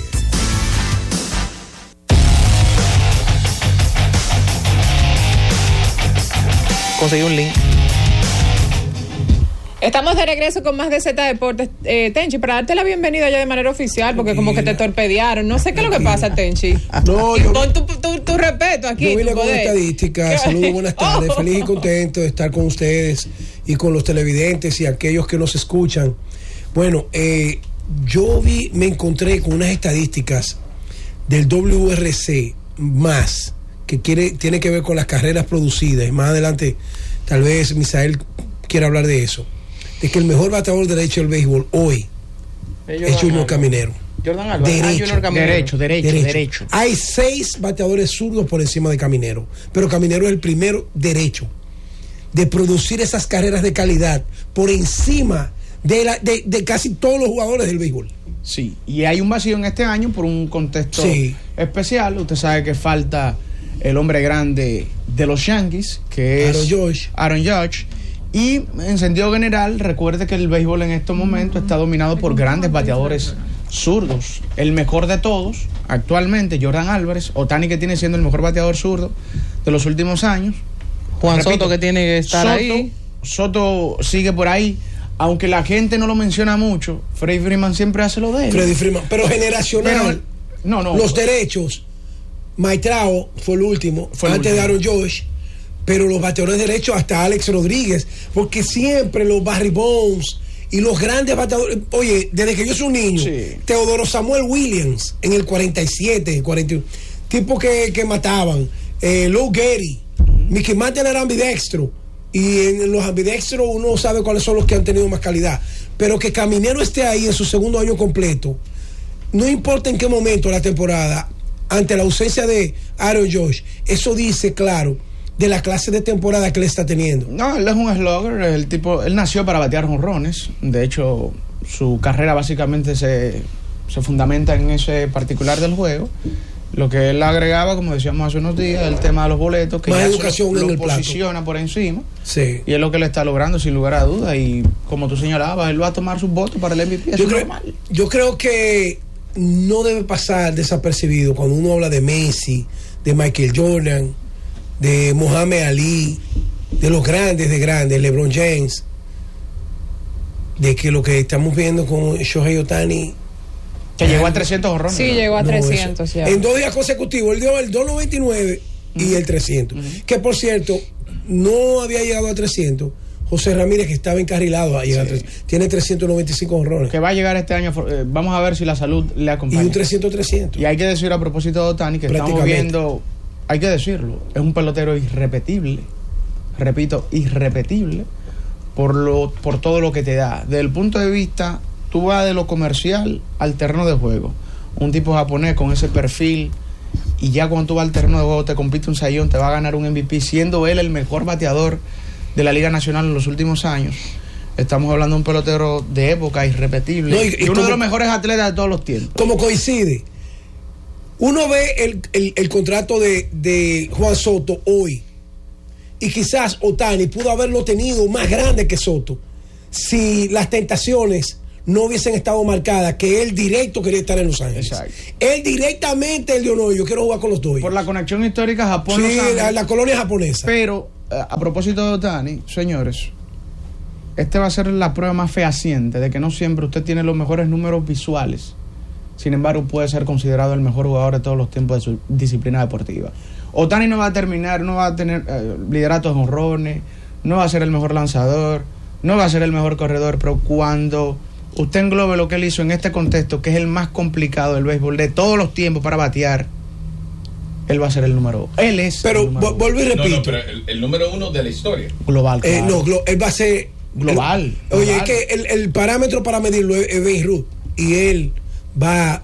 Conseguí un link. Estamos de regreso con más de Z Deportes. Eh, Tenchi, para darte la bienvenida ya de manera oficial, porque como que te torpedearon. No sé qué es lo que pasa, Tenchi. No, y yo, pon tu, tu, tu respeto aquí. Yo vine tu con poder. estadísticas. Saludos, buenas tardes. Oh. Feliz y contento de estar con ustedes y con los televidentes y aquellos que nos escuchan. Bueno, eh, yo vi, me encontré con unas estadísticas del W R C más, que quiere, tiene que ver con las carreras producidas. Y más adelante, tal vez Misael quiera hablar de eso. De que el mejor bateador derecho del béisbol hoy Ellos es Junior Caminero. Jordan Álvarez. Derecho, Ah, Junior Caminero. Derecho, derecho, derecho, derecho. Hay seis bateadores zurdos por encima de Caminero, pero Caminero es el primero derecho de producir esas carreras de calidad por encima de, la, de, de casi todos los jugadores del béisbol. Sí, y hay un vacío en este año por un contexto Sí. especial. Usted sabe que falta el hombre grande de los Yankees, que es Aaron Judge. Aaron Judge. Y en sentido general, recuerde que el béisbol en estos momentos está dominado por grandes bateadores zurdos. El mejor de todos, actualmente, Jordan Álvarez, Ohtani, que tiene siendo el mejor bateador zurdo de los últimos años. Juan Repito, Soto, que tiene que estar Soto, ahí. Soto sigue por ahí. Aunque la gente no lo menciona mucho, Freddie Freeman siempre hace lo de él. Freddie Freeman, pero generacional. Pero, no, no. Los derechos. Maitrao fue el último, Fue el antes de último. Aaron Josh. Pero los bateadores derechos hasta Alex Rodríguez, porque siempre los Barry Bonds y los grandes bateadores, oye, desde que yo soy un niño, Sí. Teodoro Samuel Williams en el cuarenta y siete, cuarenta y uno, tipos que, que mataban, eh, Lou Gehrig, Mickey Mantle era ambidextro, y en los ambidextros uno sabe cuáles son los que han tenido más calidad, pero que Caminero esté ahí en su segundo año completo, no importa en qué momento de la temporada, ante la ausencia de Aaron Josh, eso dice claro de la clase de temporada que él está teniendo. No, él es un slugger, el tipo, él nació para batear jonrones. De hecho, su carrera básicamente se, se fundamenta en ese particular del juego. Lo que él agregaba, como decíamos hace unos días, el tema de los boletos, que Más ya educación lo, en lo el plato. posiciona por encima. Sí. Y es lo que le está logrando, sin lugar a dudas. Y como tú señalabas, él va a tomar sus votos para el M V P. Eso Yo es creo, normal. yo creo que no debe pasar desapercibido cuando uno habla de Messi, de Michael Jordan, de Muhammad Ali, de los grandes de grandes, LeBron James, de que lo que estamos viendo con Shohei Ohtani, que llegó a trescientos jonrones. Sí, llegó a no, trescientos eso. ya. En dos días consecutivos, él dio el dos noventa y nueve y el trescientos. Uh-huh. Que por cierto, no había llegado a trescientos. José Ramírez, que estaba encarrilado a llegar sí. a trescientos. Tiene trescientos noventa y cinco jonrones. Que va a llegar este año. Eh, vamos a ver si la salud le acompaña. Y un trescientos trescientos. Y hay que decir a propósito de Ohtani que estamos viendo, hay que decirlo, es un pelotero irrepetible. Repito, irrepetible por lo por todo lo que te da. Desde el punto de vista, tú vas de lo comercial al terreno de juego. un tipo japonés con ese perfil, y ya cuando tú vas al terreno de juego te compite un sayón, te va a ganar un M V P, siendo él el mejor bateador de la Liga Nacional en los últimos años. Estamos hablando de un pelotero de época irrepetible, no, y, y, y uno como, de los mejores atletas de todos los tiempos. Como coincide, uno ve el, el, el contrato de, de Juan Soto hoy, y quizás Ohtani pudo haberlo tenido más grande que Soto si las tentaciones no hubiesen estado marcadas, que él directo quería estar en Los Ángeles. Exacto. Él directamente, él dijo, no, yo quiero jugar con los Dodgers. Por la conexión histórica Japón. Sí, la, la colonia japonesa. Pero, a propósito de Ohtani, señores, este va a ser la prueba más fehaciente de que no siempre usted tiene los mejores números visuales. Sin embargo, puede ser considerado el mejor jugador de todos los tiempos de su disciplina deportiva. Ohtani no va a terminar, no va a tener eh, lideratos de honrones, no va a ser el mejor lanzador, no va a ser el mejor corredor, pero cuando usted englobe lo que él hizo en este contexto, que es el más complicado del béisbol de todos los tiempos para batear, él va a ser el número uno. Él es. Pero vuelvo y repito. No, no, pero el, el número uno de la historia. Global. Eh, no, glo él va a ser global. El, global. Oye, es que el, el parámetro para medirlo es, es Babe Ruth, y él va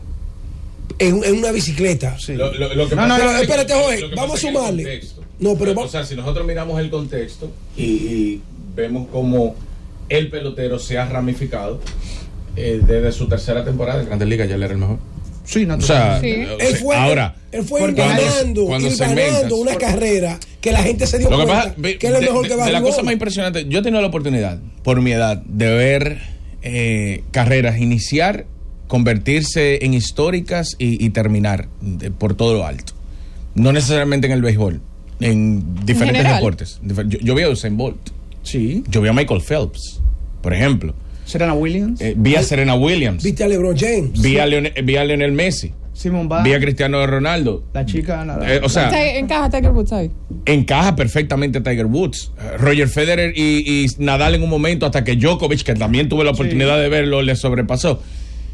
en, en una bicicleta. Sí. Lo, lo, lo que no, pasa no, no, es espérate, que, joven, vamos a sumarle. No, pero o sea, si nosotros miramos el contexto y, y vemos cómo el pelotero se ha ramificado eh, desde su tercera temporada en Grandes Ligas, ya él era el mejor. Sí, o sea, sí. O sea, él fue, ahora, él fue ganando, cuando y ganando una porque, carrera que la gente se dio que cuenta pasa, que él es el mejor de, que va a de la cosa más impresionante, yo he tenido la oportunidad, por mi edad, de ver eh, carreras iniciar, convertirse en históricas y, y terminar de, por todo lo alto. No necesariamente en el béisbol, en diferentes ¿En deportes. Yo, yo vi a Usain Bolt. Sí. Yo vi a Michael Phelps, por ejemplo. Serena Williams. Eh, vi a Serena Williams. Viste a LeBron James. Vi a, Leone, vi a Lionel Messi. Simón Bá. Vi a Cristiano Ronaldo. La chica. La, la, eh, o sea, encaja Tiger Woods ahí. Encaja perfectamente Tiger Woods. Uh, Roger Federer y, y Nadal en un momento, hasta que Djokovic, que también tuve la oportunidad sí. de verlo, le sobrepasó.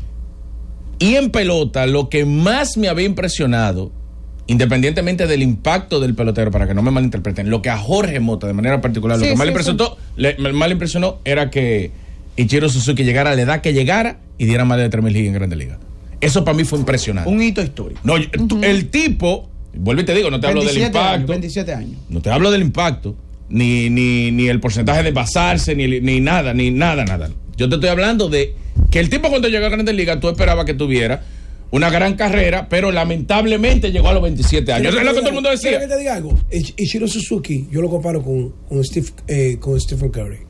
Y en pelota, lo que más me había impresionado, independientemente del impacto del pelotero, para que no me malinterpreten, lo que a Jorge Mota de manera particular, lo sí, que más sí, le impresionó, sí. le, más le impresionó era que Ichiro Suzuki llegara a la edad que llegara y diera más de tres mil hits en Grandes Ligas. Eso para mí fue impresionante. Un hito histórico. No, uh-huh. El tipo, vuelvo y te digo, no te hablo del impacto. Años, veintisiete años. No te hablo del impacto, ni, ni, ni el porcentaje de pasarse, ni, ni nada, ni nada, nada. Yo te estoy hablando de que el tipo cuando llegó a Grandes Ligas, tú esperabas que tuviera una gran carrera, pero lamentablemente llegó a los veintisiete años. Eso es lo que todo el mundo decía. ¿Quieres que te diga algo? Ichiro Suzuki, yo lo comparo con, con, Steve, eh, con Stephen Curry.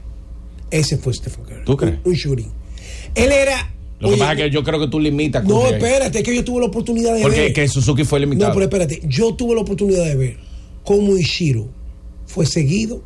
Ese fue Stephen Curry. ¿Tú crees? Un, un shooting. Él era... Lo que oye, pasa es que yo creo que tú limitas. No, espérate, es que yo tuve la oportunidad de Porque ver. Porque que Suzuki fue limitado. No, pero espérate, yo tuve la oportunidad de ver cómo Ichiro fue seguido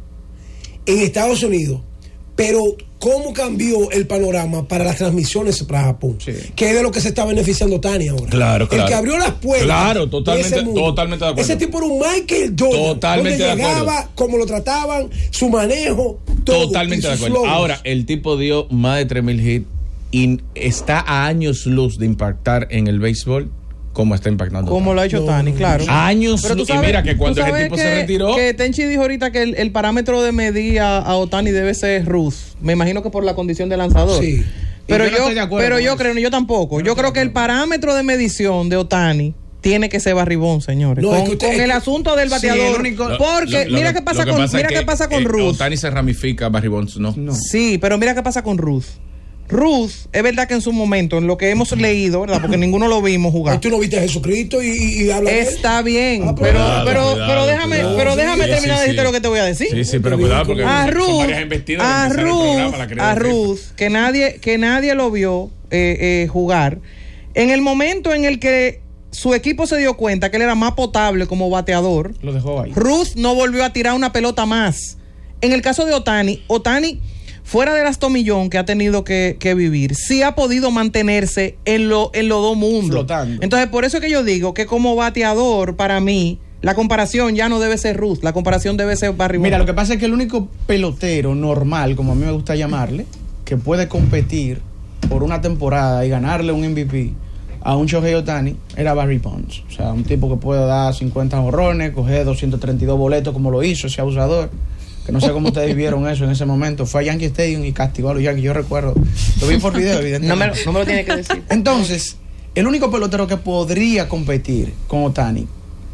en Estados Unidos, pero cómo cambió el panorama para las transmisiones para Japón, sí. que es de lo que se está beneficiando Ohtani ahora. Claro, claro. El que abrió las puertas. Claro, totalmente, de totalmente de acuerdo. Ese tipo era un Michael Jordan. Totalmente donde de acuerdo. llegaba, cómo lo trataban, su manejo, todo. Totalmente de acuerdo. Logros. Ahora, el tipo dio más de tres mil hits y está a años luz de impactar en el béisbol como está impactando. Como lo ha hecho Ohtani, no, claro. Años luz. Y mira que cuando ese tipo que, se retiró. Que Tenchi dijo ahorita que el, el parámetro de medir a, a Ohtani debe ser Ruth. Me imagino que por la condición de lanzador. Sí. Pero yo, yo pero yo creo, yo tampoco. Yo, yo creo que el parámetro de medición de Ohtani tiene que ser Barribón, señores. No, con, usted, con el que, asunto del bateador. Sí, único, porque lo, lo, mira qué pasa con, pasa mira qué pasa con Ruth. Ohtani se ramifica, Barribón no. no. Sí, pero mira qué pasa con Ruth. Ruth, es verdad que en su momento, en lo que hemos leído, ¿verdad? Porque ninguno lo vimos jugar. Tú no viste a Jesucristo y, y, y habla de él. Está bien, ah, pero, cuidado, pero, cuidado, pero déjame, cuidado. pero déjame sí, terminar sí, de decirte sí. lo que te voy a decir. Sí, sí, pero cuidado porque a Ruth, a Ruth, a Ruth, que nadie, que nadie lo vio eh, eh, jugar. En el momento en el que su equipo se dio cuenta que él era más potable como bateador, lo dejó ahí. Ruth no volvió a tirar una pelota más. En el caso de Ohtani, Ohtani fuera del astomillón que ha tenido que, que vivir, sí ha podido mantenerse en, lo, en los dos mundos. Flotando. Entonces, por eso es que yo digo que como bateador, para mí, la comparación ya no debe ser Ruth, la comparación debe ser Barribón. Mira, lo que pasa es que el único pelotero normal, como a mí me gusta llamarle, que puede competir por una temporada y ganarle un M V P a un Shohei Ohtani era Barry Bonds. O sea, un tipo que puede dar cincuenta jonrones, coger doscientos treinta y dos boletos como lo hizo ese abusador. Que no sé cómo ustedes vieron eso en ese momento. Fue a Yankee Stadium y castigó a los Yankees. Yo recuerdo. Lo vi por video, evidentemente. No me, no me lo tiene que decir. Entonces, el único pelotero que podría competir con Ohtani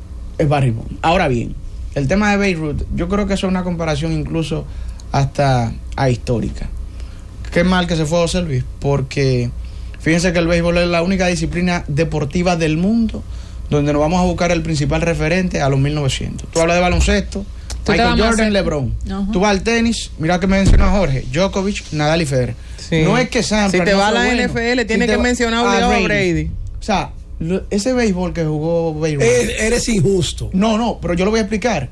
es Barry Bonds. Ahora bien, el tema de Babe Ruth, yo creo que eso es una comparación incluso hasta ahistórica. Qué mal que se fue José Luis, porque fíjense que el béisbol es la única disciplina deportiva del mundo donde nos vamos a buscar el principal referente a los mil novecientos. Tú hablas de baloncesto, Michael Jordan, LeBron. Uh-huh. Tú vas al tenis, mira que me mencionó Jorge, Djokovic, Nadal y Federer. Sí. No es que sean... Si te va a la bueno. N F L, tiene si que mencionar obligado a Brady. Brady. O sea, lo, ese béisbol que jugó Babe Ruth... Eres, eres injusto. No, no, pero yo lo voy a explicar.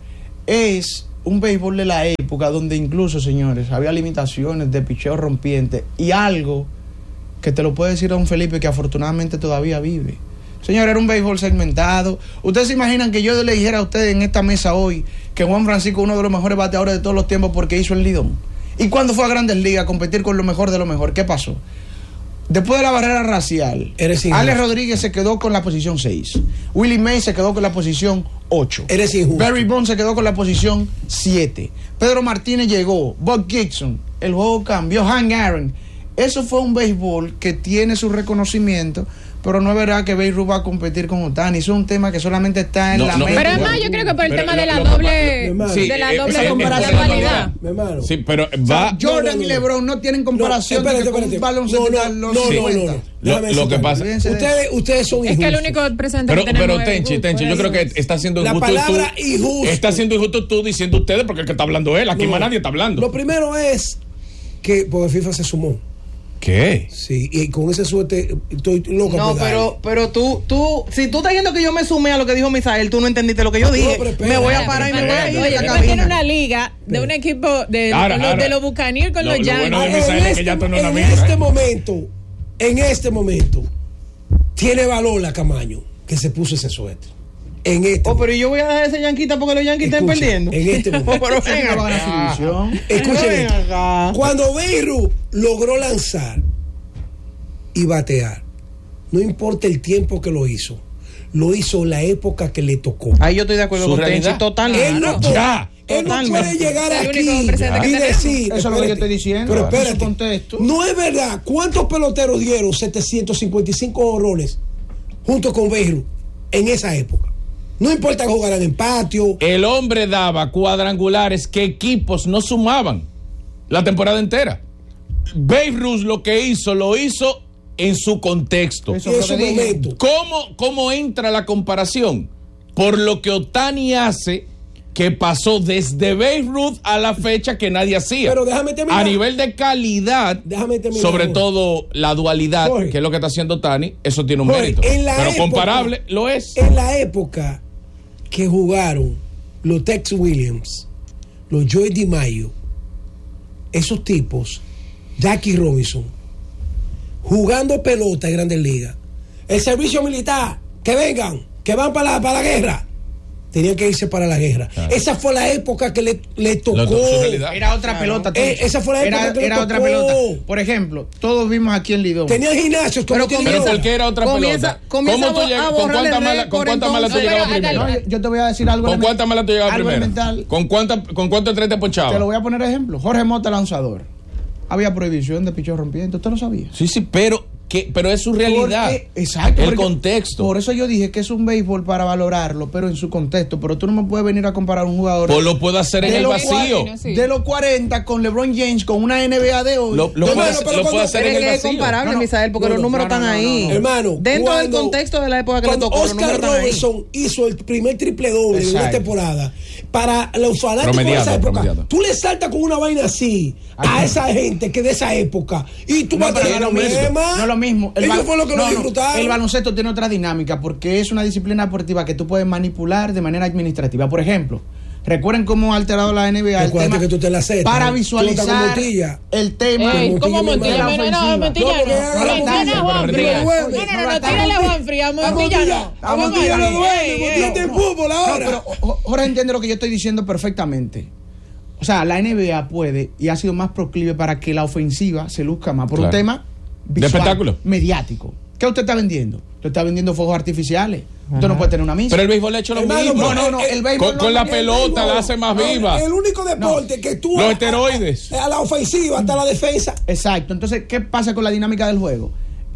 Es un béisbol de la época donde incluso, señores, había limitaciones de picheo rompiente y algo que te lo puede decir don Felipe, que afortunadamente todavía vive. Señor, era un béisbol segmentado. Ustedes se imaginan que yo le dijera a ustedes en esta mesa hoy que Juan Francisco es uno de los mejores bateadores de todos los tiempos porque hizo el Lidón. Y cuando fue a Grandes Ligas a competir con lo mejor de lo mejor, ¿qué pasó? Después de la barrera racial, Alex Rodríguez se quedó con la posición seis. Willie Mays se quedó con la posición ocho. Eres injusto. Barry Bonds se quedó con la posición siete. Pedro Martínez llegó. Bob Gibson. El juego cambió. Hank Aaron. Eso fue un béisbol que tiene su reconocimiento, pero no es verdad que Babe Ruth va a competir con Ohtani. Eso es un tema que solamente está en no, la no, mente. Pero es más, yo creo que por el pero tema lo, de la lo, doble lo, sí, de la eh, doble comparación. Sí, pero va o sea, Jordan no, no, no. y LeBron no tienen comparación no, espérate, con un baloncesto no, no, no, sí. no, no, no. Lo, lo que pasa ustedes, ustedes son injustos. Es que el único presente pero, que tenemos pero Tenchi, Tenchi, yo creo que está siendo la injusto palabra tú, injusto. Está siendo injusto tú diciendo ustedes porque el que está hablando él, aquí no, más nadie está hablando. Lo primero es que porque FIFA se sumó. ¿Qué? Sí, y con esa suerte estoy loco. No, pero, pero tú, tú, si tú estás diciendo que yo me sumé a lo que dijo Misael, tú no entendiste lo que yo dije. No, me voy a parar y me voy a ir. Oye, tú tienes una liga de un equipo de, ahora, los, ahora, de los Buccaneers con lo, los Yankees. Bueno en este, ya en amiga, este ¿eh? momento, en este momento, tiene valor la Camaño que se puso ese suéter. En este oh, pero yo voy a dejar ese yanquita porque los yanquis están perdiendo. En este momento. Pero venga, escúcheme. Cuando Babe Ruth logró lanzar y batear, no importa el tiempo que lo hizo, lo hizo la época que le tocó. Ahí yo estoy de acuerdo con Tenchi, totalmente. Él no, ya. Él no puede llegar aquí y decir, eso es lo que yo estoy diciendo. Pero espérate, contexto. No es verdad. ¿Cuántos peloteros dieron setecientos cincuenta y cinco honrones junto con Babe Ruth en esa época? No importa que jugaran en patio. El hombre daba cuadrangulares que equipos no sumaban la temporada entera. Babe Ruth lo que hizo, lo hizo en su contexto. Eso en su momento. ¿Cómo, ¿Cómo entra la comparación? Por lo que Ohtani hace, que pasó desde Babe Ruth a la fecha que nadie hacía. Pero déjame terminar. A nivel de calidad, déjame terminar, sobre Jorge. todo la dualidad, Jorge. que es lo que está haciendo Ohtani, eso tiene un Jorge, mérito. Pero época, comparable lo es. En la época que jugaron los Tex Williams, los Joey DiMaggio, esos tipos, Jackie Robinson, jugando pelota en Grandes Ligas, el servicio militar, que vengan, que van para la, para la guerra, tenían que irse para la guerra. Claro. Esa fue la época que le, le tocó. Era otra claro. pelota. Eh, esa fue la época era, que le era tocó. otra pelota. Por ejemplo, todos vimos aquí en Lidón. Tenían gimnasios. Pero, pero ¿por qué era otra comienza, pelota? Comienza ¿Cómo tú llegas? ¿Con cuántas malas con cuánta mala tú llegabas primero? No, yo, yo te voy a decir algo. ¿Con cuántas malas tú llegabas primero? Elemental. ¿Con cuántas con cuántos tres te ponchabas? Te lo voy a poner ejemplo. Jorge Mota, lanzador. Había prohibición de picheo rompiente. ¿Usted lo sabía? Sí, sí, pero que, pero es su realidad. Porque, exacto. El contexto. Por eso yo dije que es un béisbol para valorarlo, pero en su contexto. Pero tú no me puedes venir a comparar un jugador. Pues lo puedo hacer en el vacío. cuarenta, de los cuarenta con LeBron James, con una N B A de hoy. Lo, lo, puedo, lo puedo hacer en el vacío. Es comparable, no, no, Misael, porque no, los números no, no, están ahí. No, no, no. Hermano, dentro del contexto de la época que le tocó. Oscar Robertson hizo el primer triple doble de una temporada. Para los fanáticos de esa época, promediado. Tú le saltas con una vaina así a esa gente que de esa época y tú no, vas a tener no, no es lo mismo. El Ellos fue lo que no, lo disfrutaron. No, el baloncesto tiene otra dinámica porque es una disciplina deportiva que tú puedes manipular de manera administrativa. Por ejemplo, recuerden cómo ha alterado la N B A el tema que tú te la aceptas, para visualizar el tema. Ey, ¿cómo Montilla? No, no, Montilla no. Menciona Juan Frías. No, no, no, tírale a Juan Frías. Montilla no. A Montilla no duele. Montilla está en fútbol ahora. Pero Jorge entiende lo que yo estoy diciendo perfectamente. O sea, la N B A puede y ha sido más proclive para que la ofensiva se luzca más por un tema visual, de espectáculo, mediático. ¿Qué usted está vendiendo? Usted está vendiendo fuegos artificiales. Ajá. Usted no puede tener una misa. Pero el béisbol ha hecho lo Hermano, mismo. No, no, no. El béisbol con, con la pelota la hace más viva. El único deporte no. que tú... Los esteroides. A, a la ofensiva, hasta la defensa. Exacto. Entonces, ¿qué pasa con la dinámica del juego?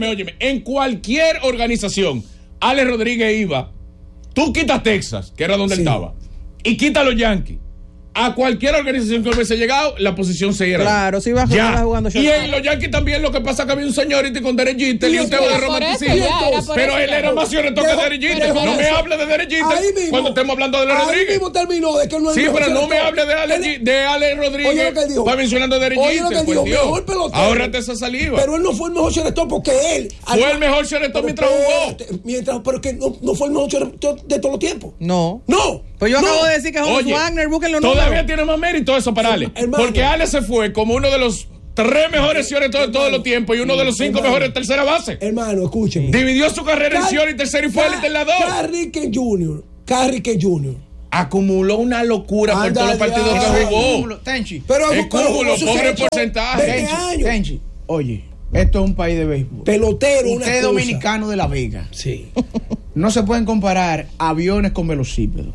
óyeme, óyeme, en cualquier organización, Alex Rodríguez iba, tú quitas Texas, que era donde Sí. él estaba, y quita los Yankees. a cualquier organización que hubiese llegado, la posición seguía. Claro, si va jugando. Y en los Yankees también lo que pasa es que había un señorito con Derek Jeter y un tema de romanticismo. Pero él era más cierto que Derek Jeter. No me hable de Derek Jeter cuando estemos hablando de Ale Rodríguez. mismo terminó de que no sí, pero no me hable de Ale, de Ale Rodríguez. Va mencionando a Derek Jeter. Pues Dios, ahórrate esa saliva. Pero él no fue el mejor shortstop porque él. Fue el mejor shortstop mientras jugó. Mientras, pero que no, no fue el mejor shortstop de todos los tiempos. No. No. Pues yo no. acabo de decir que es Honus Wagner, busquen los Todavía números. tiene más mérito eso para Ale. Hermano. Porque Ale se fue como uno de los tres mejores shortstop de todos los tiempos y uno de los cinco hermano, mejores tercera base. Hermano, escúcheme. Dividió su carrera en short y tercero y fue élite en la dos. Carrick junior Carrick junior Acumuló una locura por todos los partidos que jugó. Tenchi. Pero el cúmulo, pobre porcentaje. veinte años. Tenchi, oye, esto es un país de béisbol. Pelotero, Usted es dominicano de La Vega. Sí. No se pueden comparar aviones con velocípedos.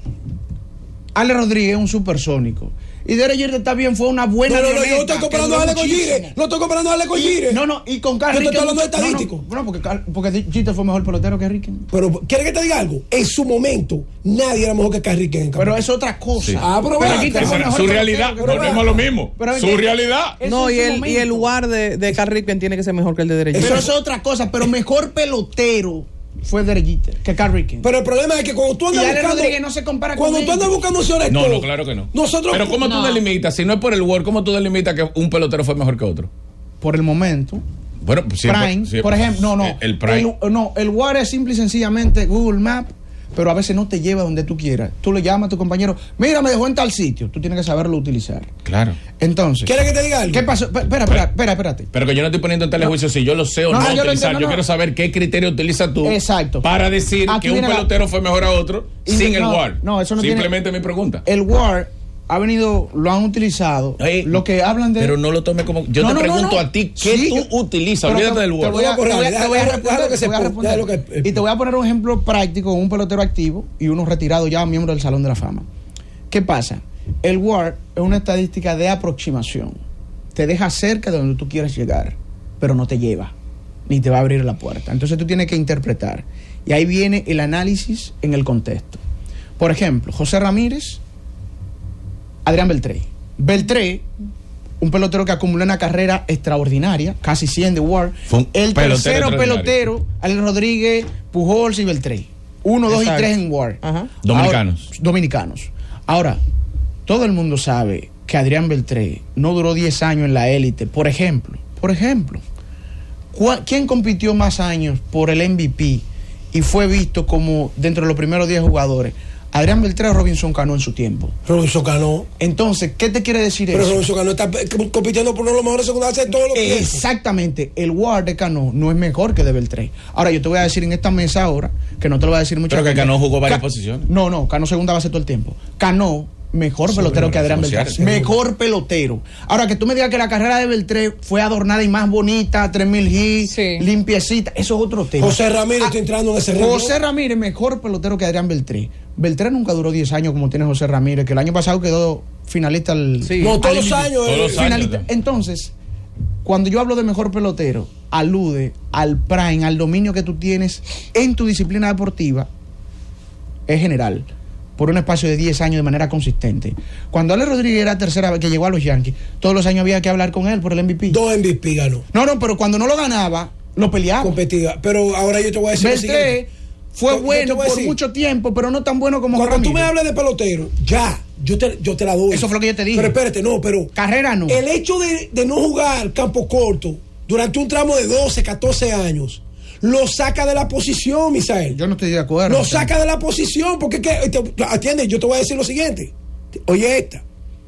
Ale Rodríguez es un supersónico. Y Derek Jeter está bien, fue una buena. No, no, no, yo no estoy comparando a Ale con Gire. No estoy comparando a Ale con Gire. No, no, y con Carrick. Yo estoy hablando de estadístico. No, no, no, porque, porque Jeter fue mejor pelotero que Ricky. Pero, ¿quieres que te diga algo? En su momento, nadie era mejor que Carrick en el campo. Pero es otra cosa. Sí. Ah, pero, pero vea, Jeter fue su realidad, volvemos a lo mismo. Pero, su realidad. No, y el, y el lugar de, de Carrick tiene que ser mejor que el de Derek Jeter. Pero eso es otra cosa, pero mejor pelotero fue Derek Jeter que Carrick. Pero el problema es que cuando tú andas y Ale buscando, Rodríguez no se compara cuando con tú andas buscando shortstop. No, no, claro que no. Nosotros, pero ¿cómo no. tú delimitas? Si no es por el WAR, ¿cómo tú delimitas que un pelotero fue mejor que otro? Por el momento. Bueno, pues siempre, Prime, siempre, por ejemplo, no, no. El, el Prime. El, no, el WAR es simple y sencillamente Google Maps, pero a veces no te lleva donde tú quieras. Tú le llamas a tu compañero, mira, me dejó en tal sitio. Tú tienes que saberlo utilizar. Claro. Entonces. ¿Quieres que te diga algo? ¿Qué pasó? Espera, espera, espera, espérate. Pero que yo no estoy poniendo en telejuicio no. si yo lo sé o no, no utilizar. Yo, entiendo, yo no. quiero saber qué criterio utilizas tú. Exacto. Para decir Aquí que un pelotero la... fue mejor a otro y sin no, el WAR. No, eso no Simplemente tiene... mi pregunta. El WAR ha venido, lo han utilizado. Hey, lo que hablan de. Pero no lo tome como. Yo no, te no, pregunto no, no. a ti qué sí, tú utilizas. Olvídate del WAR. Te voy a, te voy a, te voy a responder. Y te voy a poner un ejemplo práctico con un pelotero activo y uno retirado ya miembro del Salón de la Fama. ¿Qué pasa? El WAR es una estadística de aproximación. Te deja cerca de donde tú quieres llegar, pero no te lleva, ni te va a abrir la puerta. Entonces tú tienes que interpretar. Y ahí viene el análisis en el contexto. Por ejemplo, José Ramírez, Adrián Beltré. Beltré, un pelotero que acumuló una carrera extraordinaria, casi cien de WAR. El tercero pelotero, Ale Rodríguez, Pujols y Beltré. Uno, Exacto. dos y tres en WAR. Ajá. Dominicanos. Ahora, dominicanos. Ahora, todo el mundo sabe que Adrián Beltré no duró diez años en la élite. Por ejemplo, por ejemplo, ¿quién compitió más años por el M V P y fue visto como dentro de los primeros diez jugadores? Adrián Beltré o Robinson Cano en su tiempo. Robinson Cano. Entonces, ¿qué te quiere decir Pero eso? Pero Robinson Cano está compitiendo por uno de los mejores secundarios de todos los tiempos. Exactamente. El WAR de Cano no es mejor que de Beltré. Ahora, yo te voy a decir en esta mesa ahora, que no te lo voy a decir mucho. Pero que gente. Cano jugó varias Ca posiciones. No, no, Cano segunda base todo el tiempo. Cano, mejor sí, pelotero que Adrián Beltré. Sí, mejor sí. pelotero. Ahora, que tú me digas que la carrera de Beltré fue adornada y más bonita, tres mil hits, sí. limpiecita, eso es otro tema. José Ramírez ah, está entrando en ese ritmo. José Ramírez, mejor pelotero que Adrián Beltré. Beltré nunca duró diez años como tiene José Ramírez, que el año pasado quedó finalista al, sí. No, todos los años. Todos los finalista. años. Entonces, cuando yo hablo de mejor pelotero, alude al prime, al dominio que tú tienes en tu disciplina deportiva, es general, por un espacio de diez años de manera consistente. Cuando Ale Rodríguez era tercera vez que llegó a los Yankees, todos los años había que hablar con él por el M V P. Dos M V P ganó. No, no, pero cuando no lo ganaba, lo peleaba. Competía. Pero ahora yo te voy a decir Beltré, lo siguiente. Fue yo, bueno yo por decir, mucho tiempo, pero no tan bueno como Cuando Ramírez. tú me hablas de pelotero, ya, yo te, yo te la doy. Eso fue lo que yo te dije. Pero espérate, no, pero... Carrera no. El hecho de, de no jugar campo corto durante un tramo de doce, catorce años, lo saca de la posición, Misael. Yo no estoy de acuerdo. Lo saca de la posición, porque, ¿qué? Te, atiende, yo te voy a decir lo siguiente. Oye esta.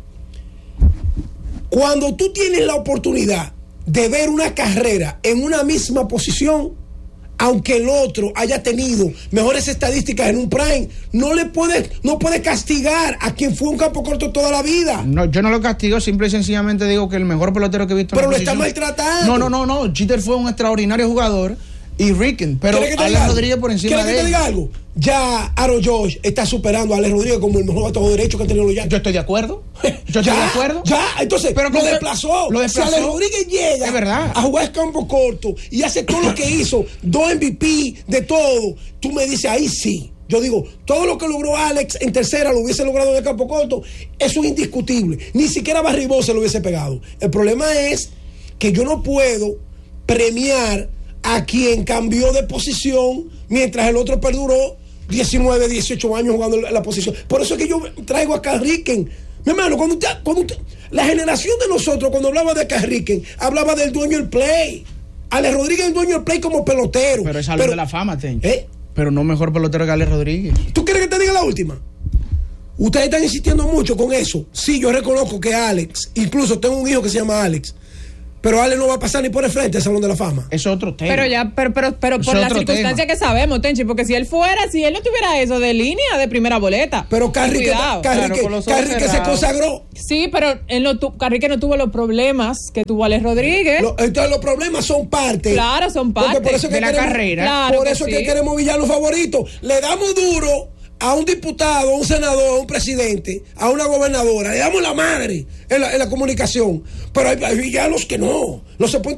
Cuando tú tienes la oportunidad de ver una carrera en una misma posición, aunque el otro haya tenido mejores estadísticas en un prime, no le puedes, no puedes castigar a quien fue un campo corto toda la vida. No, yo no lo castigo, simple y sencillamente digo que el mejor pelotero que he visto. Pero en lo posición, está maltratando. No, no, no, no. Jeter fue un extraordinario jugador y Ricken, pero Ale Rodríguez por encima de él. ¿Quieres que te diga algo? Ya Aaron George está superando a Ale Rodríguez como el mejor bateador derecho que ha tenido los Yankees. Yo estoy de acuerdo. Yo estoy ya, de acuerdo. Ya, entonces pero lo desplazó. Lo desplazó. Si Ale Rodríguez llega es verdad. a jugar campo corto y hace todo lo que hizo, dos M V P, de todo, tú me dices, ahí sí. Yo digo, todo lo que logró Alex en tercera lo hubiese logrado en el campo corto. Eso es indiscutible. Ni siquiera Barribó se lo hubiese pegado. El problema es que yo no puedo premiar a quien cambió de posición mientras el otro perduró diecinueve, dieciocho años jugando en la posición. Por eso es que yo traigo a Carl Ricken. Mi hermano, cuando usted, cuando usted, la generación de nosotros, cuando hablaba de Carl Ricken, hablaba del dueño del play. Alex Rodríguez es el dueño del play como pelotero. Pero es salón de la fama, Tencho. ¿Eh? Pero no mejor pelotero que Alex Rodríguez. ¿Tú quieres que te diga la última? Ustedes están insistiendo mucho con eso. Sí, yo reconozco que Alex, incluso tengo un hijo que se llama Alex, pero Alex no va a pasar ni por el frente al Salón de la Fama. Es otro tema. Pero ya, pero, pero, pero por la circunstancia que sabemos, Tenchi, porque si él fuera, si él no tuviera eso de línea de primera boleta. Pero Carrique, cuidado. Carrique, Claro, Carrique se consagró. Sí, pero él no tu, Carrique no tuvo los problemas que tuvo Alex Rodríguez. Lo, entonces los problemas son parte. Claro, son parte por eso de que la queremos, carrera. Claro por que eso sí. es que queremos villanos favoritos. Le damos duro a un diputado, a un senador, a un presidente, a una gobernadora. Le damos la madre en la, en la comunicación. Pero hay, hay villanos que no. No se pueden